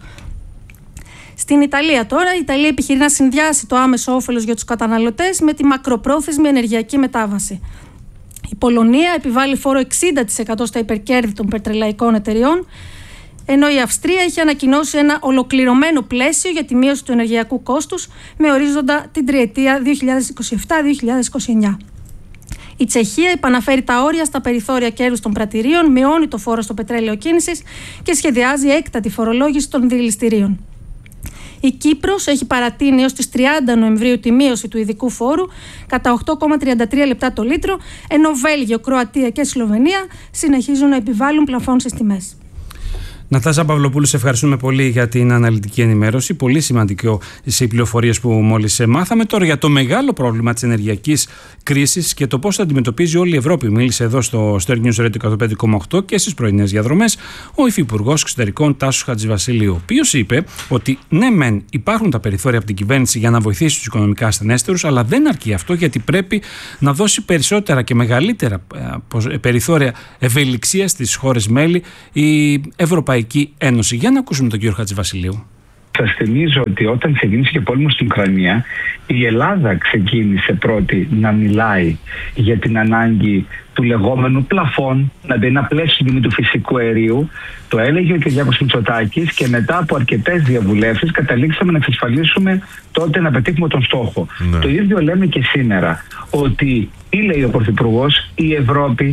Στην Ιταλία τώρα, η Ιταλία επιχειρεί να συνδυάσει το άμεσο όφελος για τους καταναλωτές με τη μακροπρόθεσμη ενεργειακή μετάβαση. Η Πολωνία επιβάλλει φόρο 60% στα υπερκέρδη των πετρελαϊκών εταιριών, ενώ η Αυστρία έχει ανακοινώσει ένα ολοκληρωμένο πλαίσιο για τη μείωση του ενεργειακού κόστους με ορίζοντα την τριετία 2027-2029. Η Τσεχία επαναφέρει τα όρια στα περιθώρια κέρδους των πρατηρίων, μειώνει το φόρο στο πετρέλαιο κίνησης και σχεδιάζει έκτατη φορολόγηση των δηληστηρίων. Η Κύπρος έχει παρατείνει έως τις 30 Νοεμβρίου τη μείωση του ειδικού φόρου κατά 8,33 λεπτά το λίτρο, ενώ Βέλγιο, Κροατία και Σλοβενία συνεχίζουν να επιβάλλουν πλαφών στις τιμές. Νατάσα Παυλοπούλου, σε ευχαριστούμε πολύ για την αναλυτική ενημέρωση. Πολύ σημαντικό οι πληροφορίες που μόλις μάθαμε. Τώρα για το μεγάλο πρόβλημα της ενεργειακής κρίσης και το πώς θα αντιμετωπίζει όλη η Ευρώπη. Μίλησε εδώ στο Star News Radio 105,8 και στις πρωινές διαδρομές ο Υφυπουργός Εξωτερικών Τάσος Χατζηβασιλείου, ο οποίος είπε ότι ναι, μεν υπάρχουν τα περιθώρια από την κυβέρνηση για να βοηθήσει τους οικονομικά ασθενέστερους, αλλά δεν αρκεί αυτό, γιατί πρέπει να δώσει περισσότερα και μεγαλύτερα περιθώρια ευελιξίας στις χώρες μέλη η Ευρωπαϊκή Ένωση. Για να ακούσουμε τον κύριο Χατζηβασιλείου. Σας θυμίζω ότι όταν ξεκίνησε και πόλεμος στην Ουκρανία, η Ελλάδα ξεκίνησε πρώτη να μιλάει για την ανάγκη του λεγόμενου πλαφών, να μπει ένα πλαίσιο τιμή του φυσικού αερίου. Το έλεγε ο κ. Μητσοτάκης και μετά από αρκετές διαβουλεύσεις καταλήξαμε να εξασφαλίσουμε τότε να πετύχουμε τον στόχο. Ναι. Το ίδιο λέμε και σήμερα, ότι, ή λέει ο Πρωθυπουργός, η Ευρώπη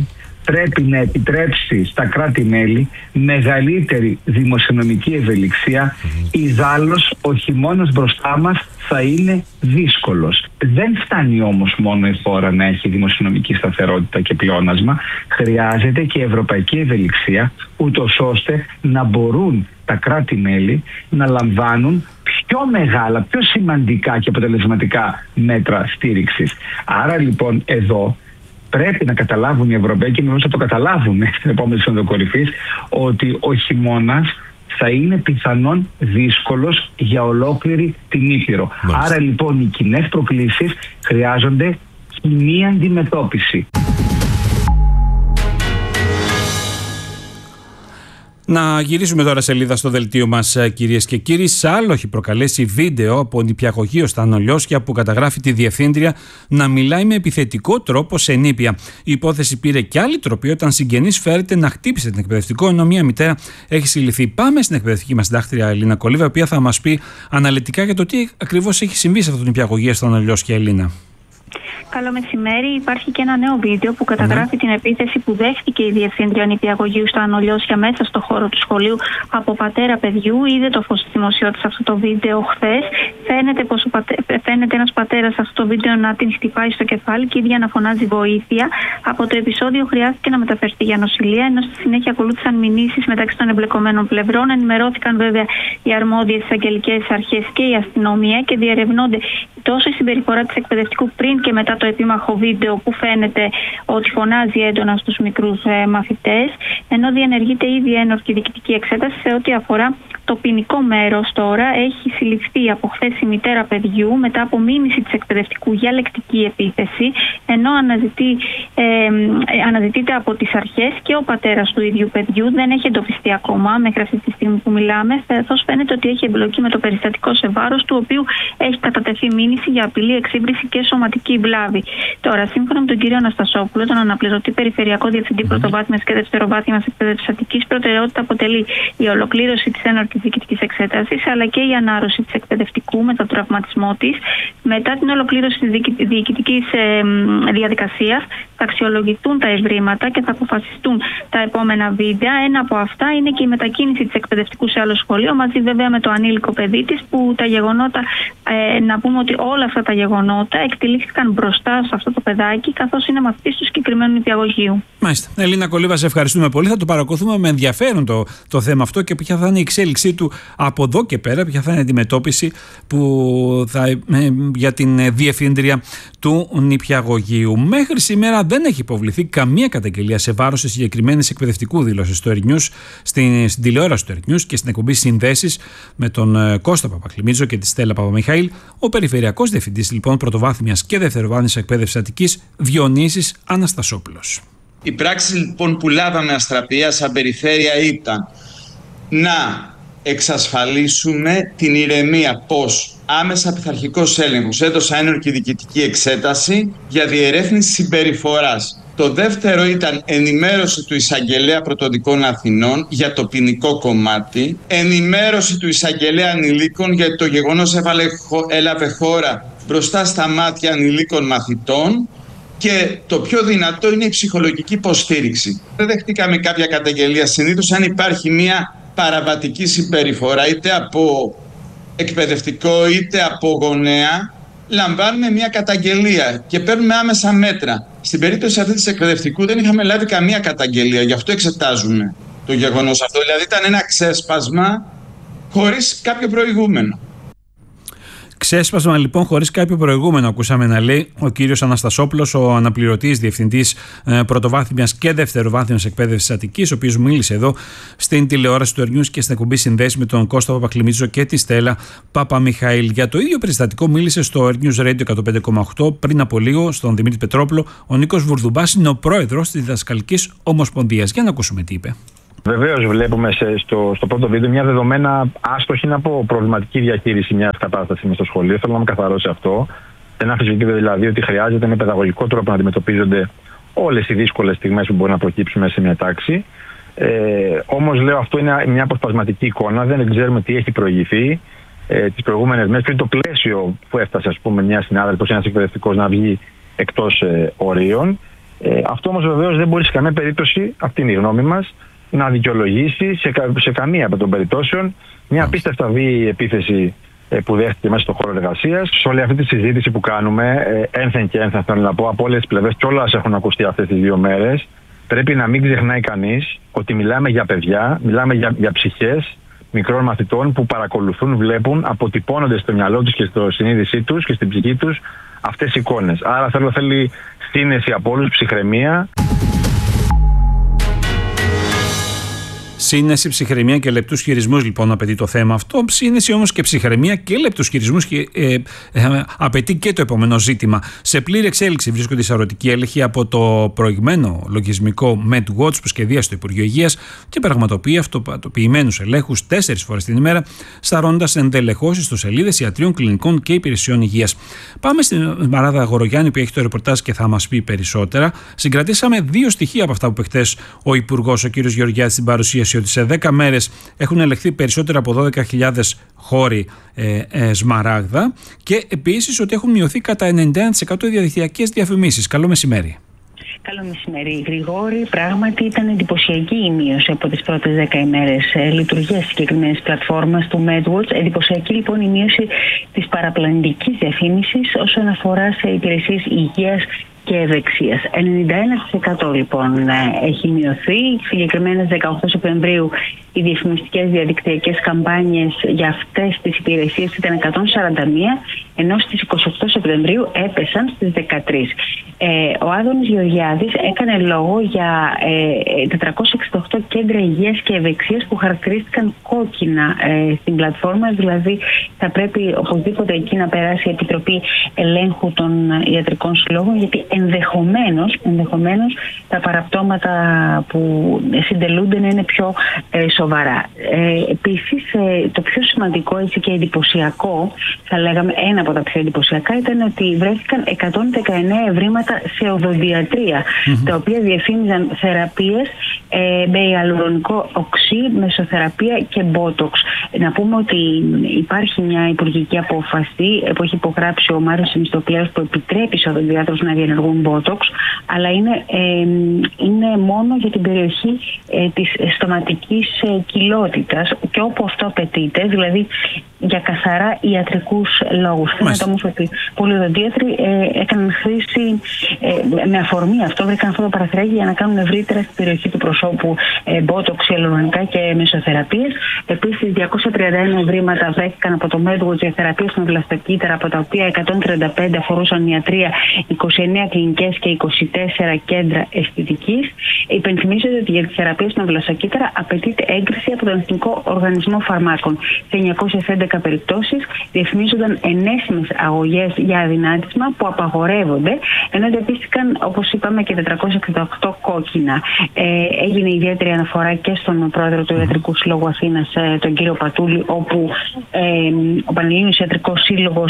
πρέπει να επιτρέψει στα κράτη-μέλη μεγαλύτερη δημοσιονομική ευελιξία. Ιδάλλως ο χειμώνας μπροστά μας θα είναι δύσκολος. Δεν φτάνει όμως μόνο η χώρα να έχει δημοσιονομική σταθερότητα και πλεόνασμα. Χρειάζεται και ευρωπαϊκή ευελιξία, ούτως ώστε να μπορούν τα κράτη-μέλη να λαμβάνουν πιο μεγάλα, πιο σημαντικά και αποτελεσματικά μέτρα στήριξης. Άρα λοιπόν εδώ πρέπει να καταλάβουν οι Ευρωπαίοι, και νομίζω θα το καταλάβουν στην επόμενη Σύνοδο Κορυφής, ότι ο χειμώνας θα είναι πιθανόν δύσκολος για ολόκληρη την Ήπειρο. Άρα λοιπόν οι κοινές προκλήσεις χρειάζονται κοινή αντιμετώπιση. Να γυρίσουμε τώρα σελίδα στο δελτίο μας, κυρίες και κύριοι. Σάλο έχει προκαλέσει βίντεο από νηπιαγωγείο στα Ανολιώσια που καταγράφει τη διευθύντρια να μιλάει με επιθετικό τρόπο σε νήπια. Η υπόθεση πήρε κι άλλη τροπή όταν συγγενής φέρεται να χτύπησε την εκπαιδευτικό, ενώ μία μητέρα έχει συλληφθεί. Πάμε στην εκπαιδευτική μας συντάκτρια Ελίνα Κολίβα, η οποία θα μας πει αναλυτικά για το τι ακριβώς έχει συμβεί σε αυτό το νηπιαγωγείο στα Ανολιώσια. Ελίνα. Καλό μεσημέρι. Υπάρχει και ένα νέο βίντεο που καταγράφει την επίθεση που δέχτηκε η διευθύντρια νηπιαγωγείου στα Ανολιώσια μέσα στο χώρο του σχολείου από πατέρα παιδιού. Είδε το φως της δημοσιότητας αυτό το βίντεο χθες. Φαίνεται ένας πατέρας σε αυτό το βίντεο να την χτυπάει στο κεφάλι και η ίδια να φωνάζει βοήθεια. Από το επεισόδιο χρειάστηκε να μεταφερθεί για νοσηλεία, ενώ στη συνέχεια ακολούθησαν μηνύσεις μεταξύ των εμπλεκομένων πλευρών. Ενημερώθηκαν βέβαια οι αρμόδιες εισαγγελικές αρχές και η αστυνομία και διερευνώνται τόσο η συμπεριφορά της εκπαιδευτικού πριν και μετά το επίμαχο βίντεο που φαίνεται ότι φωνάζει έντονα στους μικρούς μαθητές, ενώ διενεργείται ήδη ένορκη διοικητική εξέταση σε ό,τι αφορά το ποινικό μέρος. Τώρα έχει συλληφθεί από χθες η μητέρα παιδιού μετά από μήνυση της εκπαιδευτικού για λεκτική επίθεση, ενώ αναζητείται από τις αρχές και ο πατέρας του ίδιου παιδιού. Δεν έχει εντοπιστεί ακόμα μέχρι αυτή τη στιγμή που μιλάμε, καθώς φαίνεται ότι έχει εμπλοκή με το περιστατικό σε βάρος του, οποίου έχει κατατεθεί μήνυση για απειλή, εξύβριση και σωματική βλάβη. Τώρα, σύμφωνα με τον κύριο Αναστασόπουλο, τον αναπληρωτή Περιφερειακό Διευθυντή Πρωτοβάθμιας και Δευτεροβάθμιας Εκπαίδευσης Αττικής, προτεραιότητα αποτελεί η ολοκλήρωση της ένορκης διοικητικής εξέτασης, αλλά και η ανάρρωση της εκπαιδευτικού με τον τραυματισμό της. Μετά την ολοκλήρωση της διοικητικής διαδικασίας, θα αξιολογηθούν τα ευρήματα και θα αποφασιστούν τα επόμενα βίντεο. Ένα από αυτά είναι και η μετακίνηση της εκπαιδευτικού σε άλλο σχολείο, μαζί βέβαια με το ανήλικο παιδί της, που τα γεγονότα, να πούμε ότι όλα αυτά τα γεγονότα εκτελήθηκαν μπροστά σε αυτό το παιδάκι, καθώς είναι μαθητής του συγκεκριμένου νηπιαγωγείου. Μάλιστα. Ελίνα Κολίβα, σε ευχαριστούμε πολύ. Θα το παρακολουθούμε με ενδιαφέρον το θέμα αυτό και ποια θα είναι η εξέλιξή του από εδώ και πέρα, ποια θα είναι η αντιμετώπιση για την διευθύντρια του νηπιαγωγείου. Μέχρι σήμερα δεν έχει υποβληθεί καμία καταγγελία σε βάρος της συγκεκριμένης εκπαιδευτικού δήλωσης στο Ερνιούς, στην τηλεόραση του Ερνιούς και στην εκπομπή Συνδέσεις με τον Κώστα Παπακλημίτζο και τη Στέλλα Παπαμιχαήλ. Ο Περιφερειακός Διευθυντής λοιπόν Πρωτοβάθμιας και Δευτεροβάθμιας Εκπαίδευσης Αττικής, Διονύσης Αναστασόπουλος. Η πράξη λοιπόν που λάβαμε αστραπία σαν περιφέρεια ήταν να εξασφαλίσουμε την ηρεμία, πως άμεσα πειθαρχικός έλεγχος έδωσε ένορκη διοικητική εξέταση για διερεύνηση συμπεριφοράς. Το δεύτερο ήταν ενημέρωση του Εισαγγελέα Πρωτοδικών Αθηνών για το ποινικό κομμάτι, ενημέρωση του Εισαγγελέα Ανηλίκων για το γεγονός έλαβε χώρα μπροστά στα μάτια ανηλίκων μαθητών, και το πιο δυνατό είναι η ψυχολογική υποστήριξη. Δεν δεχτήκαμε κάποια καταγγελία. Συνήθως αν υπάρχει μια παραβατική συμπεριφορά είτε από εκπαιδευτικό είτε από γονέα, λαμβάνουμε μια καταγγελία και παίρνουμε άμεσα μέτρα. Στην περίπτωση αυτή της εκπαιδευτικού δεν είχαμε λάβει καμία καταγγελία, γι' αυτό εξετάζουμε το γεγονός αυτό. Δηλαδή ήταν ένα ξέσπασμα χωρίς κάποιο προηγούμενο. Ξέσπασμα λοιπόν χωρίς κάποιο προηγούμενο, ακούσαμε να λέει ο κύριος Αναστασόπουλος, ο αναπληρωτής διευθυντής Πρωτοβάθμιας και Δευτεροβάθμιας Εκπαίδευσης Αττικής, ο οποίος μίλησε εδώ στην τηλεόραση του Ερνιούς και στην εκπομπή Συνδέσεις με τον Κώστα Παπακλημίτζο και τη Στέλλα Παπαμιχαήλ. Για το ίδιο περιστατικό μίλησε στο News Radio 105,8 πριν από λίγο στον Δημήτρη Πετρόπουλο ο Νίκος Βουρδουμπάς, είναι ο πρόεδρος της Διδασκαλικής Ομοσπονδίας. Για να ακούσουμε τι είπε. Βεβαίως βλέπουμε στο πρώτο βίντεο μια δεδομένα άστοχη από προβληματική διαχείριση μιας κατάστασης μες στο σχολείο. Θέλω να με καθαρώσει αυτό. Δεν αμφισβητείται δηλαδή ότι χρειάζεται με παιδαγωγικό τρόπο να αντιμετωπίζονται όλες οι δύσκολες στιγμές που μπορεί να προκύψουν μέσα σε μια τάξη. Όμως λέω αυτό είναι μια αποσπασματική εικόνα. Δεν ξέρουμε τι έχει προηγηθεί τις προηγούμενες μέρες. Πριν το πλαίσιο που έφτασε, ας πούμε, μια συνάδελφος, ένας εκπαιδευτικός να βγει εκτός ορίων. Αυτό όμως βεβαίως δεν μπορεί σε καμία περίπτωση, αυτή είναι η γνώμη μας, να δικαιολογήσει σε καμία από των περιπτώσεων μια απίστευτα βίαιη επίθεση που δέχτηκε μέσα στον χώρο εργασίας. Σε όλη αυτή τη συζήτηση που κάνουμε, ένθεν και ένθεν θέλω να πω, από όλες τις πλευρές, κιόλας έχουν ακουστεί αυτές τις 2 μέρες, πρέπει να μην ξεχνάει κανείς ότι μιλάμε για παιδιά, μιλάμε για ψυχές μικρών μαθητών που παρακολουθούν, βλέπουν, αποτυπώνονται στο μυαλό τους και στο συνείδησή τους και στην ψυχή τους αυτές οι εικόνες. Άρα θέλει σύνεση από όλους, ψυχραιμία. Σύνεση, ψυχραιμία και λεπτούς χειρισμούς λοιπόν απαιτεί το θέμα αυτό. Σύνεση όμως και ψυχραιμία και λεπτούς χειρισμούς απαιτεί και το επόμενο ζήτημα. Σε πλήρη εξέλιξη βρίσκονται οι σαρωτικοί έλεγχοι από το προηγμένο λογισμικό MedWatch που σχεδίασε το Υπουργείο Υγείας και πραγματοποιεί αυτοποιημένους ελέγχους 4 φορές την ημέρα, σαρώνοντας εντελεχώσεις στους σελίδες ιατρίων, κλινικών και υπηρεσιών υγείας. Πάμε στην Μαράδα Αγορογιάννη που έχει το ρεπορτάζ και θα μας πει περισσότερα. Συγκρατήσαμε 2 στοιχεία από αυτά που είπε χθες ο Υπουργός, ο κ. Γεωργιάδης, στην παρουσίαση, ότι σε 10 μέρες έχουν ελεγχθεί περισσότερα από 12.000 χώροι Σμαράγδα και επίσης ότι έχουν μειωθεί κατά 91% οι διαδικτυακές διαφημίσεις. Καλό μεσημέρι. Καλό μεσημέρι, Γρηγόρη. Πράγματι ήταν εντυπωσιακή η μείωση από τις πρώτες 10 ημέρες λειτουργίας συγκεκριμένης πλατφόρμας του MedWatch. Εντυπωσιακή λοιπόν η μείωση της παραπλανητικής διαφήμισης όσον αφορά σε υπηρεσίες υγείας και ευεξίας. 91% λοιπόν έχει μειωθεί. Συγκεκριμένα 18 Σεπτεμβρίου οι διαφημιστικές διαδικτυακές καμπάνιες για αυτές τις υπηρεσίες ήταν 141, ενώ στις 28 Σεπτεμβρίου έπεσαν στις 13. Ο Άδωνης Γεωργιάδης έκανε λόγο για 468 κέντρα υγείας και ευεξίας που χαρακτηρίστηκαν κόκκινα στην πλατφόρμα, δηλαδή θα πρέπει οπωσδήποτε εκεί να περάσει η Επιτροπή Ελέγχου των Ιατρικών Συλλόγων, γιατί ενδεχομένως τα παραπτώματα που συντελούνται να είναι πιο σοβαρά. Επίσης, το πιο σημαντικό έτσι και εντυπωσιακό, θα λέγαμε ένα από τα πιο εντυπωσιακά, ήταν ότι βρέθηκαν 119 ευρήματα σε οδοντιατρία, τα οποία διαφήμιζαν θεραπείες με ιαλουρονικό οξύ, μεσοθεραπεία και μπότοξ. Να πούμε ότι υπάρχει μια υπουργική απόφαση που έχει υπογράψει ο Μάριος Μισθοπλέος που επιτρέπει σε οδοντιάτρους να διενεργούν μπότοξ, αλλά είναι μόνο για την περιοχή της στοματικής κοιλότητας και όπου αυτό απαιτείται, δηλαδή για καθαρά ιατρικούς λόγους. Φαίνεται όμως ότι πολλοί οδοντίατροι έκαναν χρήση με αφορμή αυτό, βρήκαν αυτό το παραθυράκι για να κάνουν ευρύτερα στην περιοχή του προσώπου μπότοξ, ιαλουρονικά και μεσοθεραπείες. Επίσης, 231 ευρήματα βρέθηκαν από το MedWatch για θεραπείες με βλαστοκύτταρα, από τα οποία 135 αφορούσαν ιατρία, 29 κλινικές και 24 κέντρα αισθητικής. Υπενθυμίζεται ότι για τις θεραπείες με βλαστοκύτταρα απαιτείται έγκριση από τον Εθνικό Οργανισμό Φαρμάκων. Σε 911 περιπτώσεις διαφημίζονταν ενέσιμες αγωγές για αδυνάτισμα που απαγορεύονται, ενώ εντοπίστηκαν, όπως είπαμε, και 468 κόκκινα. Έγινε ιδιαίτερη αναφορά και στον πρόεδρο του Ιατρικού Συλλόγου Αθήνας, τον κύριο Πατούλη, όπου ο Πανελλήνιος Ιατρικός Σύλλογος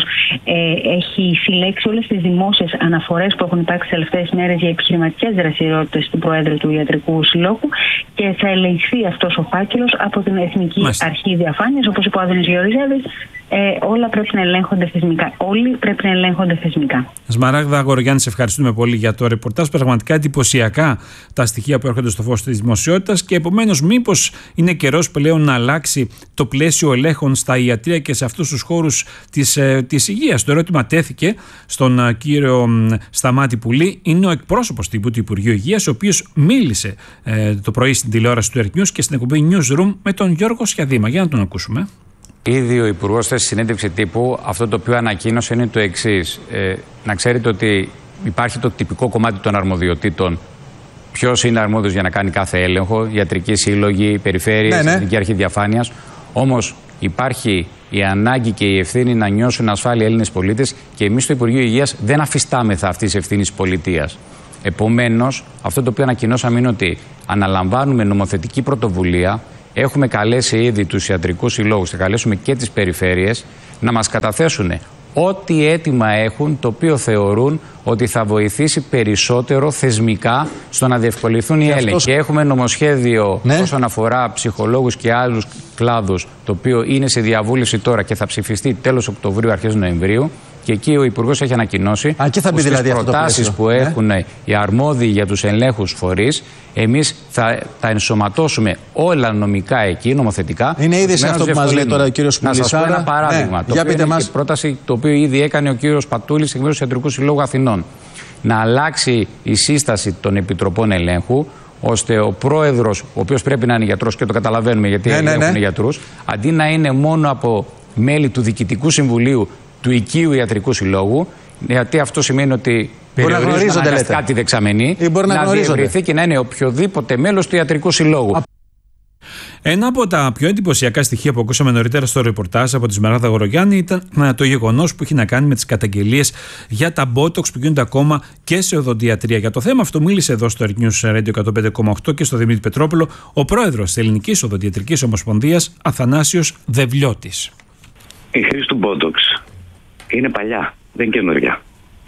έχει συλλέξει όλες τις δημόσιες αναφορές που έχουν υπάρξει τις τελευταίες μέρες για επιχειρηματικές δραστηριότητες του Προέδρου του Ιατρικού Συλλόγου και θα ελεγχθεί αυτός ο φάκελος από την Εθνική Αρχή Διαφάνειας, όπως είπε ο Άδωνης Γεωργιάδης. Όλα πρέπει να ελέγχονται θεσμικά. Όλοι πρέπει να ελέγχονται θεσμικά. Σμαράγδα Αγορογιάννη, σε ευχαριστούμε πολύ για το ρεπορτάζ. Πραγματικά εντυπωσιακά τα στοιχεία που έρχονται στο φως της δημοσιότητας και επομένως, μήπως είναι καιρός πλέον να αλλάξει το πλαίσιο ελέγχων στα ιατρεία και σε αυτούς τους χώρους της υγείας. Το ερώτημα τέθηκε στον κύριο Σταμάτη Πουλή. Είναι ο εκπρόσωπος τύπου του Υπουργείου Υγείας, ο οποίος μίλησε το πρωί στην τηλεόραση του Earth News και στην εκπομπή Newsroom με τον Γιώργο Σιαδήμα. Για να τον ακούσουμε. Ήδη ο Υπουργός στη συνέντευξη τύπου αυτό το οποίο ανακοίνωσε είναι το εξής. Να ξέρετε ότι υπάρχει το τυπικό κομμάτι των αρμοδιοτήτων. Ποιος είναι αρμόδιος για να κάνει κάθε έλεγχο, ιατρικοί σύλλογοι, περιφέρειες, Εθνική Αρχή Διαφάνειας. Όμως υπάρχει η ανάγκη και η ευθύνη να νιώσουν ασφάλεια Έλληνες πολίτες και εμείς στο Υπουργείο Υγείας δεν αφιστάμεθα αυτής της ευθύνης πολιτείας. Επομένως, αυτό το οποίο ανακοινώσαμε είναι ότι αναλαμβάνουμε νομοθετική πρωτοβουλία. Έχουμε καλέσει ήδη τους ιατρικούς συλλόγους, θα καλέσουμε και τις περιφέρειες να μας καταθέσουν ό,τι αίτημα έχουν, το οποίο θεωρούν ότι θα βοηθήσει περισσότερο θεσμικά στο να διευκολυνθούν οι έλεγχοι. Και έχουμε νομοσχέδιο όσον αφορά ψυχολόγους και άλλους κλάδους, το οποίο είναι σε διαβούλευση τώρα και θα ψηφιστεί τέλος Οκτωβρίου, αρχές Νοεμβρίου. Και εκεί ο Υπουργός έχει ανακοινώσει ότι στις προτάσεις που έχουν οι αρμόδιοι για τους ελέγχους φορείς, εμείς θα τα ενσωματώσουμε όλα νομικά εκεί, νομοθετικά. Είναι ήδη σε αυτό που μας λέει τώρα ο κύριος Πουλησάρα. Να σας πω ένα παράδειγμα. Το οποίο είναι η πρόταση το οποίο ήδη έκανε ο κύριος Πατούλης εκ μέρους του Ιατρικού Συλλόγου Αθηνών. Να αλλάξει η σύσταση των επιτροπών ελέγχου, ώστε ο πρόεδρος, ο οποίος πρέπει να είναι γιατρός και το καταλαβαίνουμε γιατί έχουν γιατρούς, αντί να είναι μόνο από μέλη του Διοικητικού Συμβουλίου του Οικείου Ιατρικού Συλλόγου, γιατί αυτό σημαίνει ότι περιορίζουν αναγκαστικά τη δεξαμενή, να διευρυνθεί και να είναι οποιοδήποτε μέλος του Ιατρικού Συλλόγου. Ένα από τα πιο εντυπωσιακά στοιχεία που ακούσαμε νωρίτερα στο ρεπορτάζ από τη Σμαράγδα Γορογιάννη ήταν το γεγονός που έχει να κάνει με τις καταγγελίες για τα μπότοξ που γίνονται ακόμα και σε οδοντιατρία. Για το θέμα αυτό μίλησε εδώ στο News Radio 105,8 και στο Δημήτρη Πετρόπουλο ο πρόεδρος της Ελληνικής Οδοντιατρικής Ομοσπονδίας, Αθανάσιος Δευλιώτης. Η χρήση του μπότοξ είναι παλιά, δεν είναι καινούργια.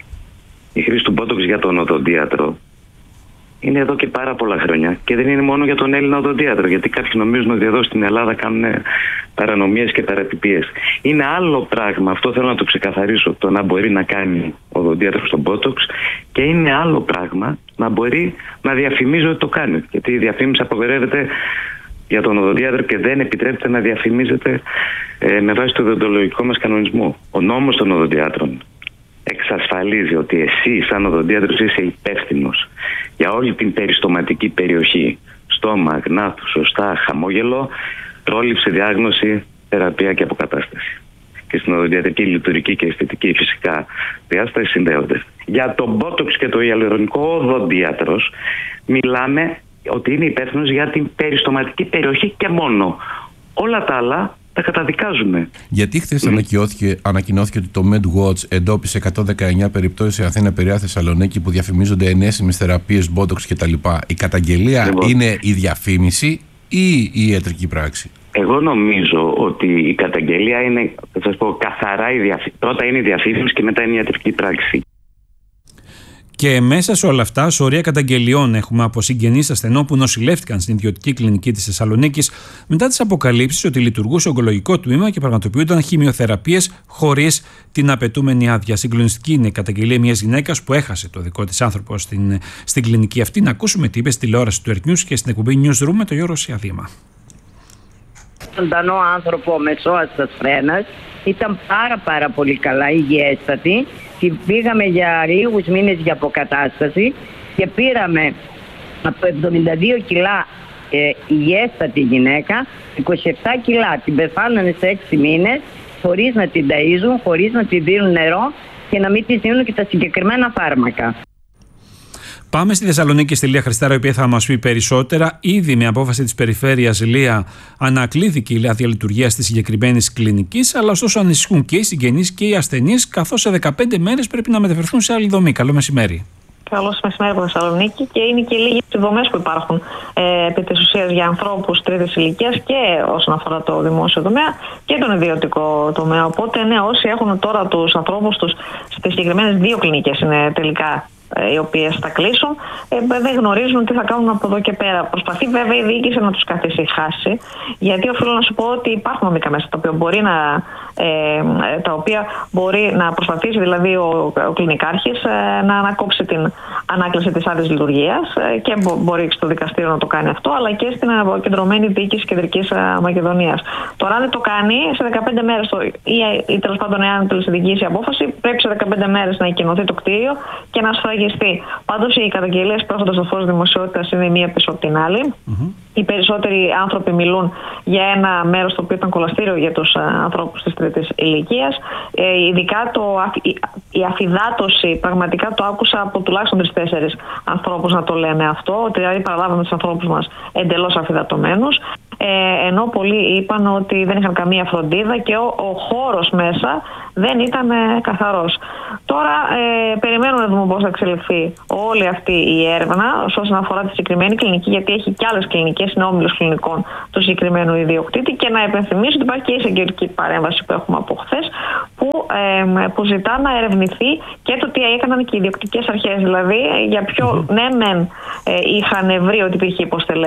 Η χρήση του μπότοξ για τον οδοντίατρο είναι εδώ και πάρα πολλά χρόνια και δεν είναι μόνο για τον Έλληνα οδοντίατρο, γιατί κάποιοι νομίζουν ότι εδώ στην Ελλάδα κάνουν παρανομίες και παρατυπίες. Είναι άλλο πράγμα, αυτό θέλω να το ξεκαθαρίσω, το να μπορεί να κάνει ο οδοντίατρος στον μπότοξ, και είναι άλλο πράγμα να μπορεί να διαφημίζει ότι το κάνει. Γιατί η διαφήμιση απαγορεύεται για τον οδοντίατρο και δεν επιτρέπεται να διαφημίζεται με βάση το οδοντολογικό μας κανονισμό. Ο νόμος των οδοντιάτρων εξασφαλίζει ότι εσύ σαν οδοντίατρος είσαι υπεύθυνος για όλη την περιστοματική περιοχή, στόμα, γνάθου, σωστά, χαμόγελο, πρόληψη, διάγνωση, θεραπεία και αποκατάσταση. Και στην οδοντιατρική, λειτουργική και αισθητική φυσικά διάσταση συνδέονται. Για τον μπότοξ και το ιαλουρονικό, ο οδοντίατρος μιλάμε ότι είναι υπεύθυνος για την περιστοματική περιοχή και μόνο. Όλα τα άλλα τα καταδικάζουμε. Γιατί χθες ανακοινώθηκε ότι το MedWatch εντόπισε 119 περιπτώσεις σε Αθήνα, Πειραιά, Θεσσαλονίκη που διαφημίζονται ενέσιμες θεραπείες, μπότοξ κτλ. Η καταγγελία είναι η διαφήμιση ή η ιατρική πράξη? Εγώ νομίζω ότι η καταγγελία είναι, θα σας πω, καθαρά η διαφήμιση. Πρώτα είναι η διαφήμιση και μετά είναι η ιατρική πράξη. Και μέσα σε όλα αυτά, σωρία καταγγελιών έχουμε από συγγενείς ασθενών που νοσηλεύτηκαν στην ιδιωτική κλινική της Θεσσαλονίκης μετά τις αποκαλύψεις ότι λειτουργούσε ογκολογικό τμήμα και πραγματοποιούνταν χημειοθεραπείες χωρίς την απαιτούμενη άδεια. Συγκλονιστική είναι η καταγγελία μιας γυναίκας που έχασε το δικό της άνθρωπο στην κλινική αυτή. Να ακούσουμε τι είπε στη τηλεόραση του Earth News και στην εκπομπή Newsroom με τον Γιώργο Σιαδήμα. Ζωντανό άνθρωπο μεσόαστας φρένας, ήταν πάρα πολύ καλά, υγιέστατη. Και πήγαμε για λίγους μήνες για αποκατάσταση και πήραμε από 72 κιλά υγιέστατη γυναίκα, 27 κιλά την πεθάνανε σε 6 μήνες χωρίς να την ταΐζουν, χωρίς να την δίνουν νερό και να μην της δίνουν και τα συγκεκριμένα φάρμακα. Πάμε στη Θεσσαλονίκη, στη Λία Χριστάρα, η οποία θα μας πει περισσότερα. Ήδη με απόφαση της Περιφέρειας Λία ανακλήθηκε η άδεια λειτουργίας της συγκεκριμένης κλινικής, αλλά ωστόσο ανησυχούν και οι συγγενείς και οι ασθενείς, καθώς σε 15 μέρες πρέπει να μεταφερθούν σε άλλη δομή. Καλό μεσημέρι. Καλό μεσημέρι από Θεσσαλονίκη, και είναι και λίγες οι δομές που υπάρχουν επί της ουσίας για ανθρώπους τρίτης ηλικίας και όσον αφορά το δημόσιο τομέα και τον ιδιωτικό τομέα. Οπότε, ναι, όσοι έχουν τώρα τους ανθρώπους τους στις συγκεκριμένες δύο κλινικές είναι τελικά οι οποίες θα κλείσουν, δεν γνωρίζουν τι θα κάνουν από εδώ και πέρα. Προσπαθεί βέβαια η διοίκηση να τους καθησυχάσει, γιατί οφείλω να σου πω ότι υπάρχουν νομικά μέσα τα οποία μπορεί να προσπαθήσει δηλαδή ο κλινικάρχης να ανακόψει την ανάκληση της άδειας λειτουργίας και μπορεί στο δικαστήριο να το κάνει αυτό, αλλά και στην αποκεντρωμένη διοίκηση Κεντρικής Μακεδονίας. Τώρα, αν δεν το κάνει σε 15 μέρες ή τέλος πάντων, εάν τελεσυδικήσει η απόφαση, πρέπει σε 15 μέρες να εκκοινωθεί το κτίριο και να σφραγιστεί. Πάντως, οι καταγγελίες που έρχονται στο φως δημοσιότητας είναι η μία πίσω από την άλλη. Οι περισσότεροι άνθρωποι μιλούν για ένα μέρος το οποίο ήταν κολαστήριο για τους ανθρώπους της τρίτης ηλικίας. Ειδικά η αφυδάτωση, πραγματικά το άκουσα από τουλάχιστον 3-4 ανθρώπους να το λένε αυτό, ότι δηλαδή παραλάβαμε τους ανθρώπους μας εντελώς αφυδατωμένους. Ενώ πολλοί είπαν ότι δεν είχαν καμία φροντίδα και ο χώρος μέσα δεν ήταν καθαρός. Τώρα περιμένουμε να δούμε πώς θα εξελιχθεί όλη αυτή η έρευνα όσον αφορά τη συγκεκριμένη κλινική, γιατί έχει και άλλες κλινικές, είναι όμιλος κλινικών του συγκεκριμένου ιδιοκτήτη, και να υπενθυμίσω ότι υπάρχει και η εισαγγελική παρέμβαση που έχουμε από χθες που ζητά να ερευνηθεί και το τι έκαναν και οι ιδιοκτικές αρχές, δηλαδή για ποιο ναι μεν είχαν βρει ότι υπήρχε υποστελέχωση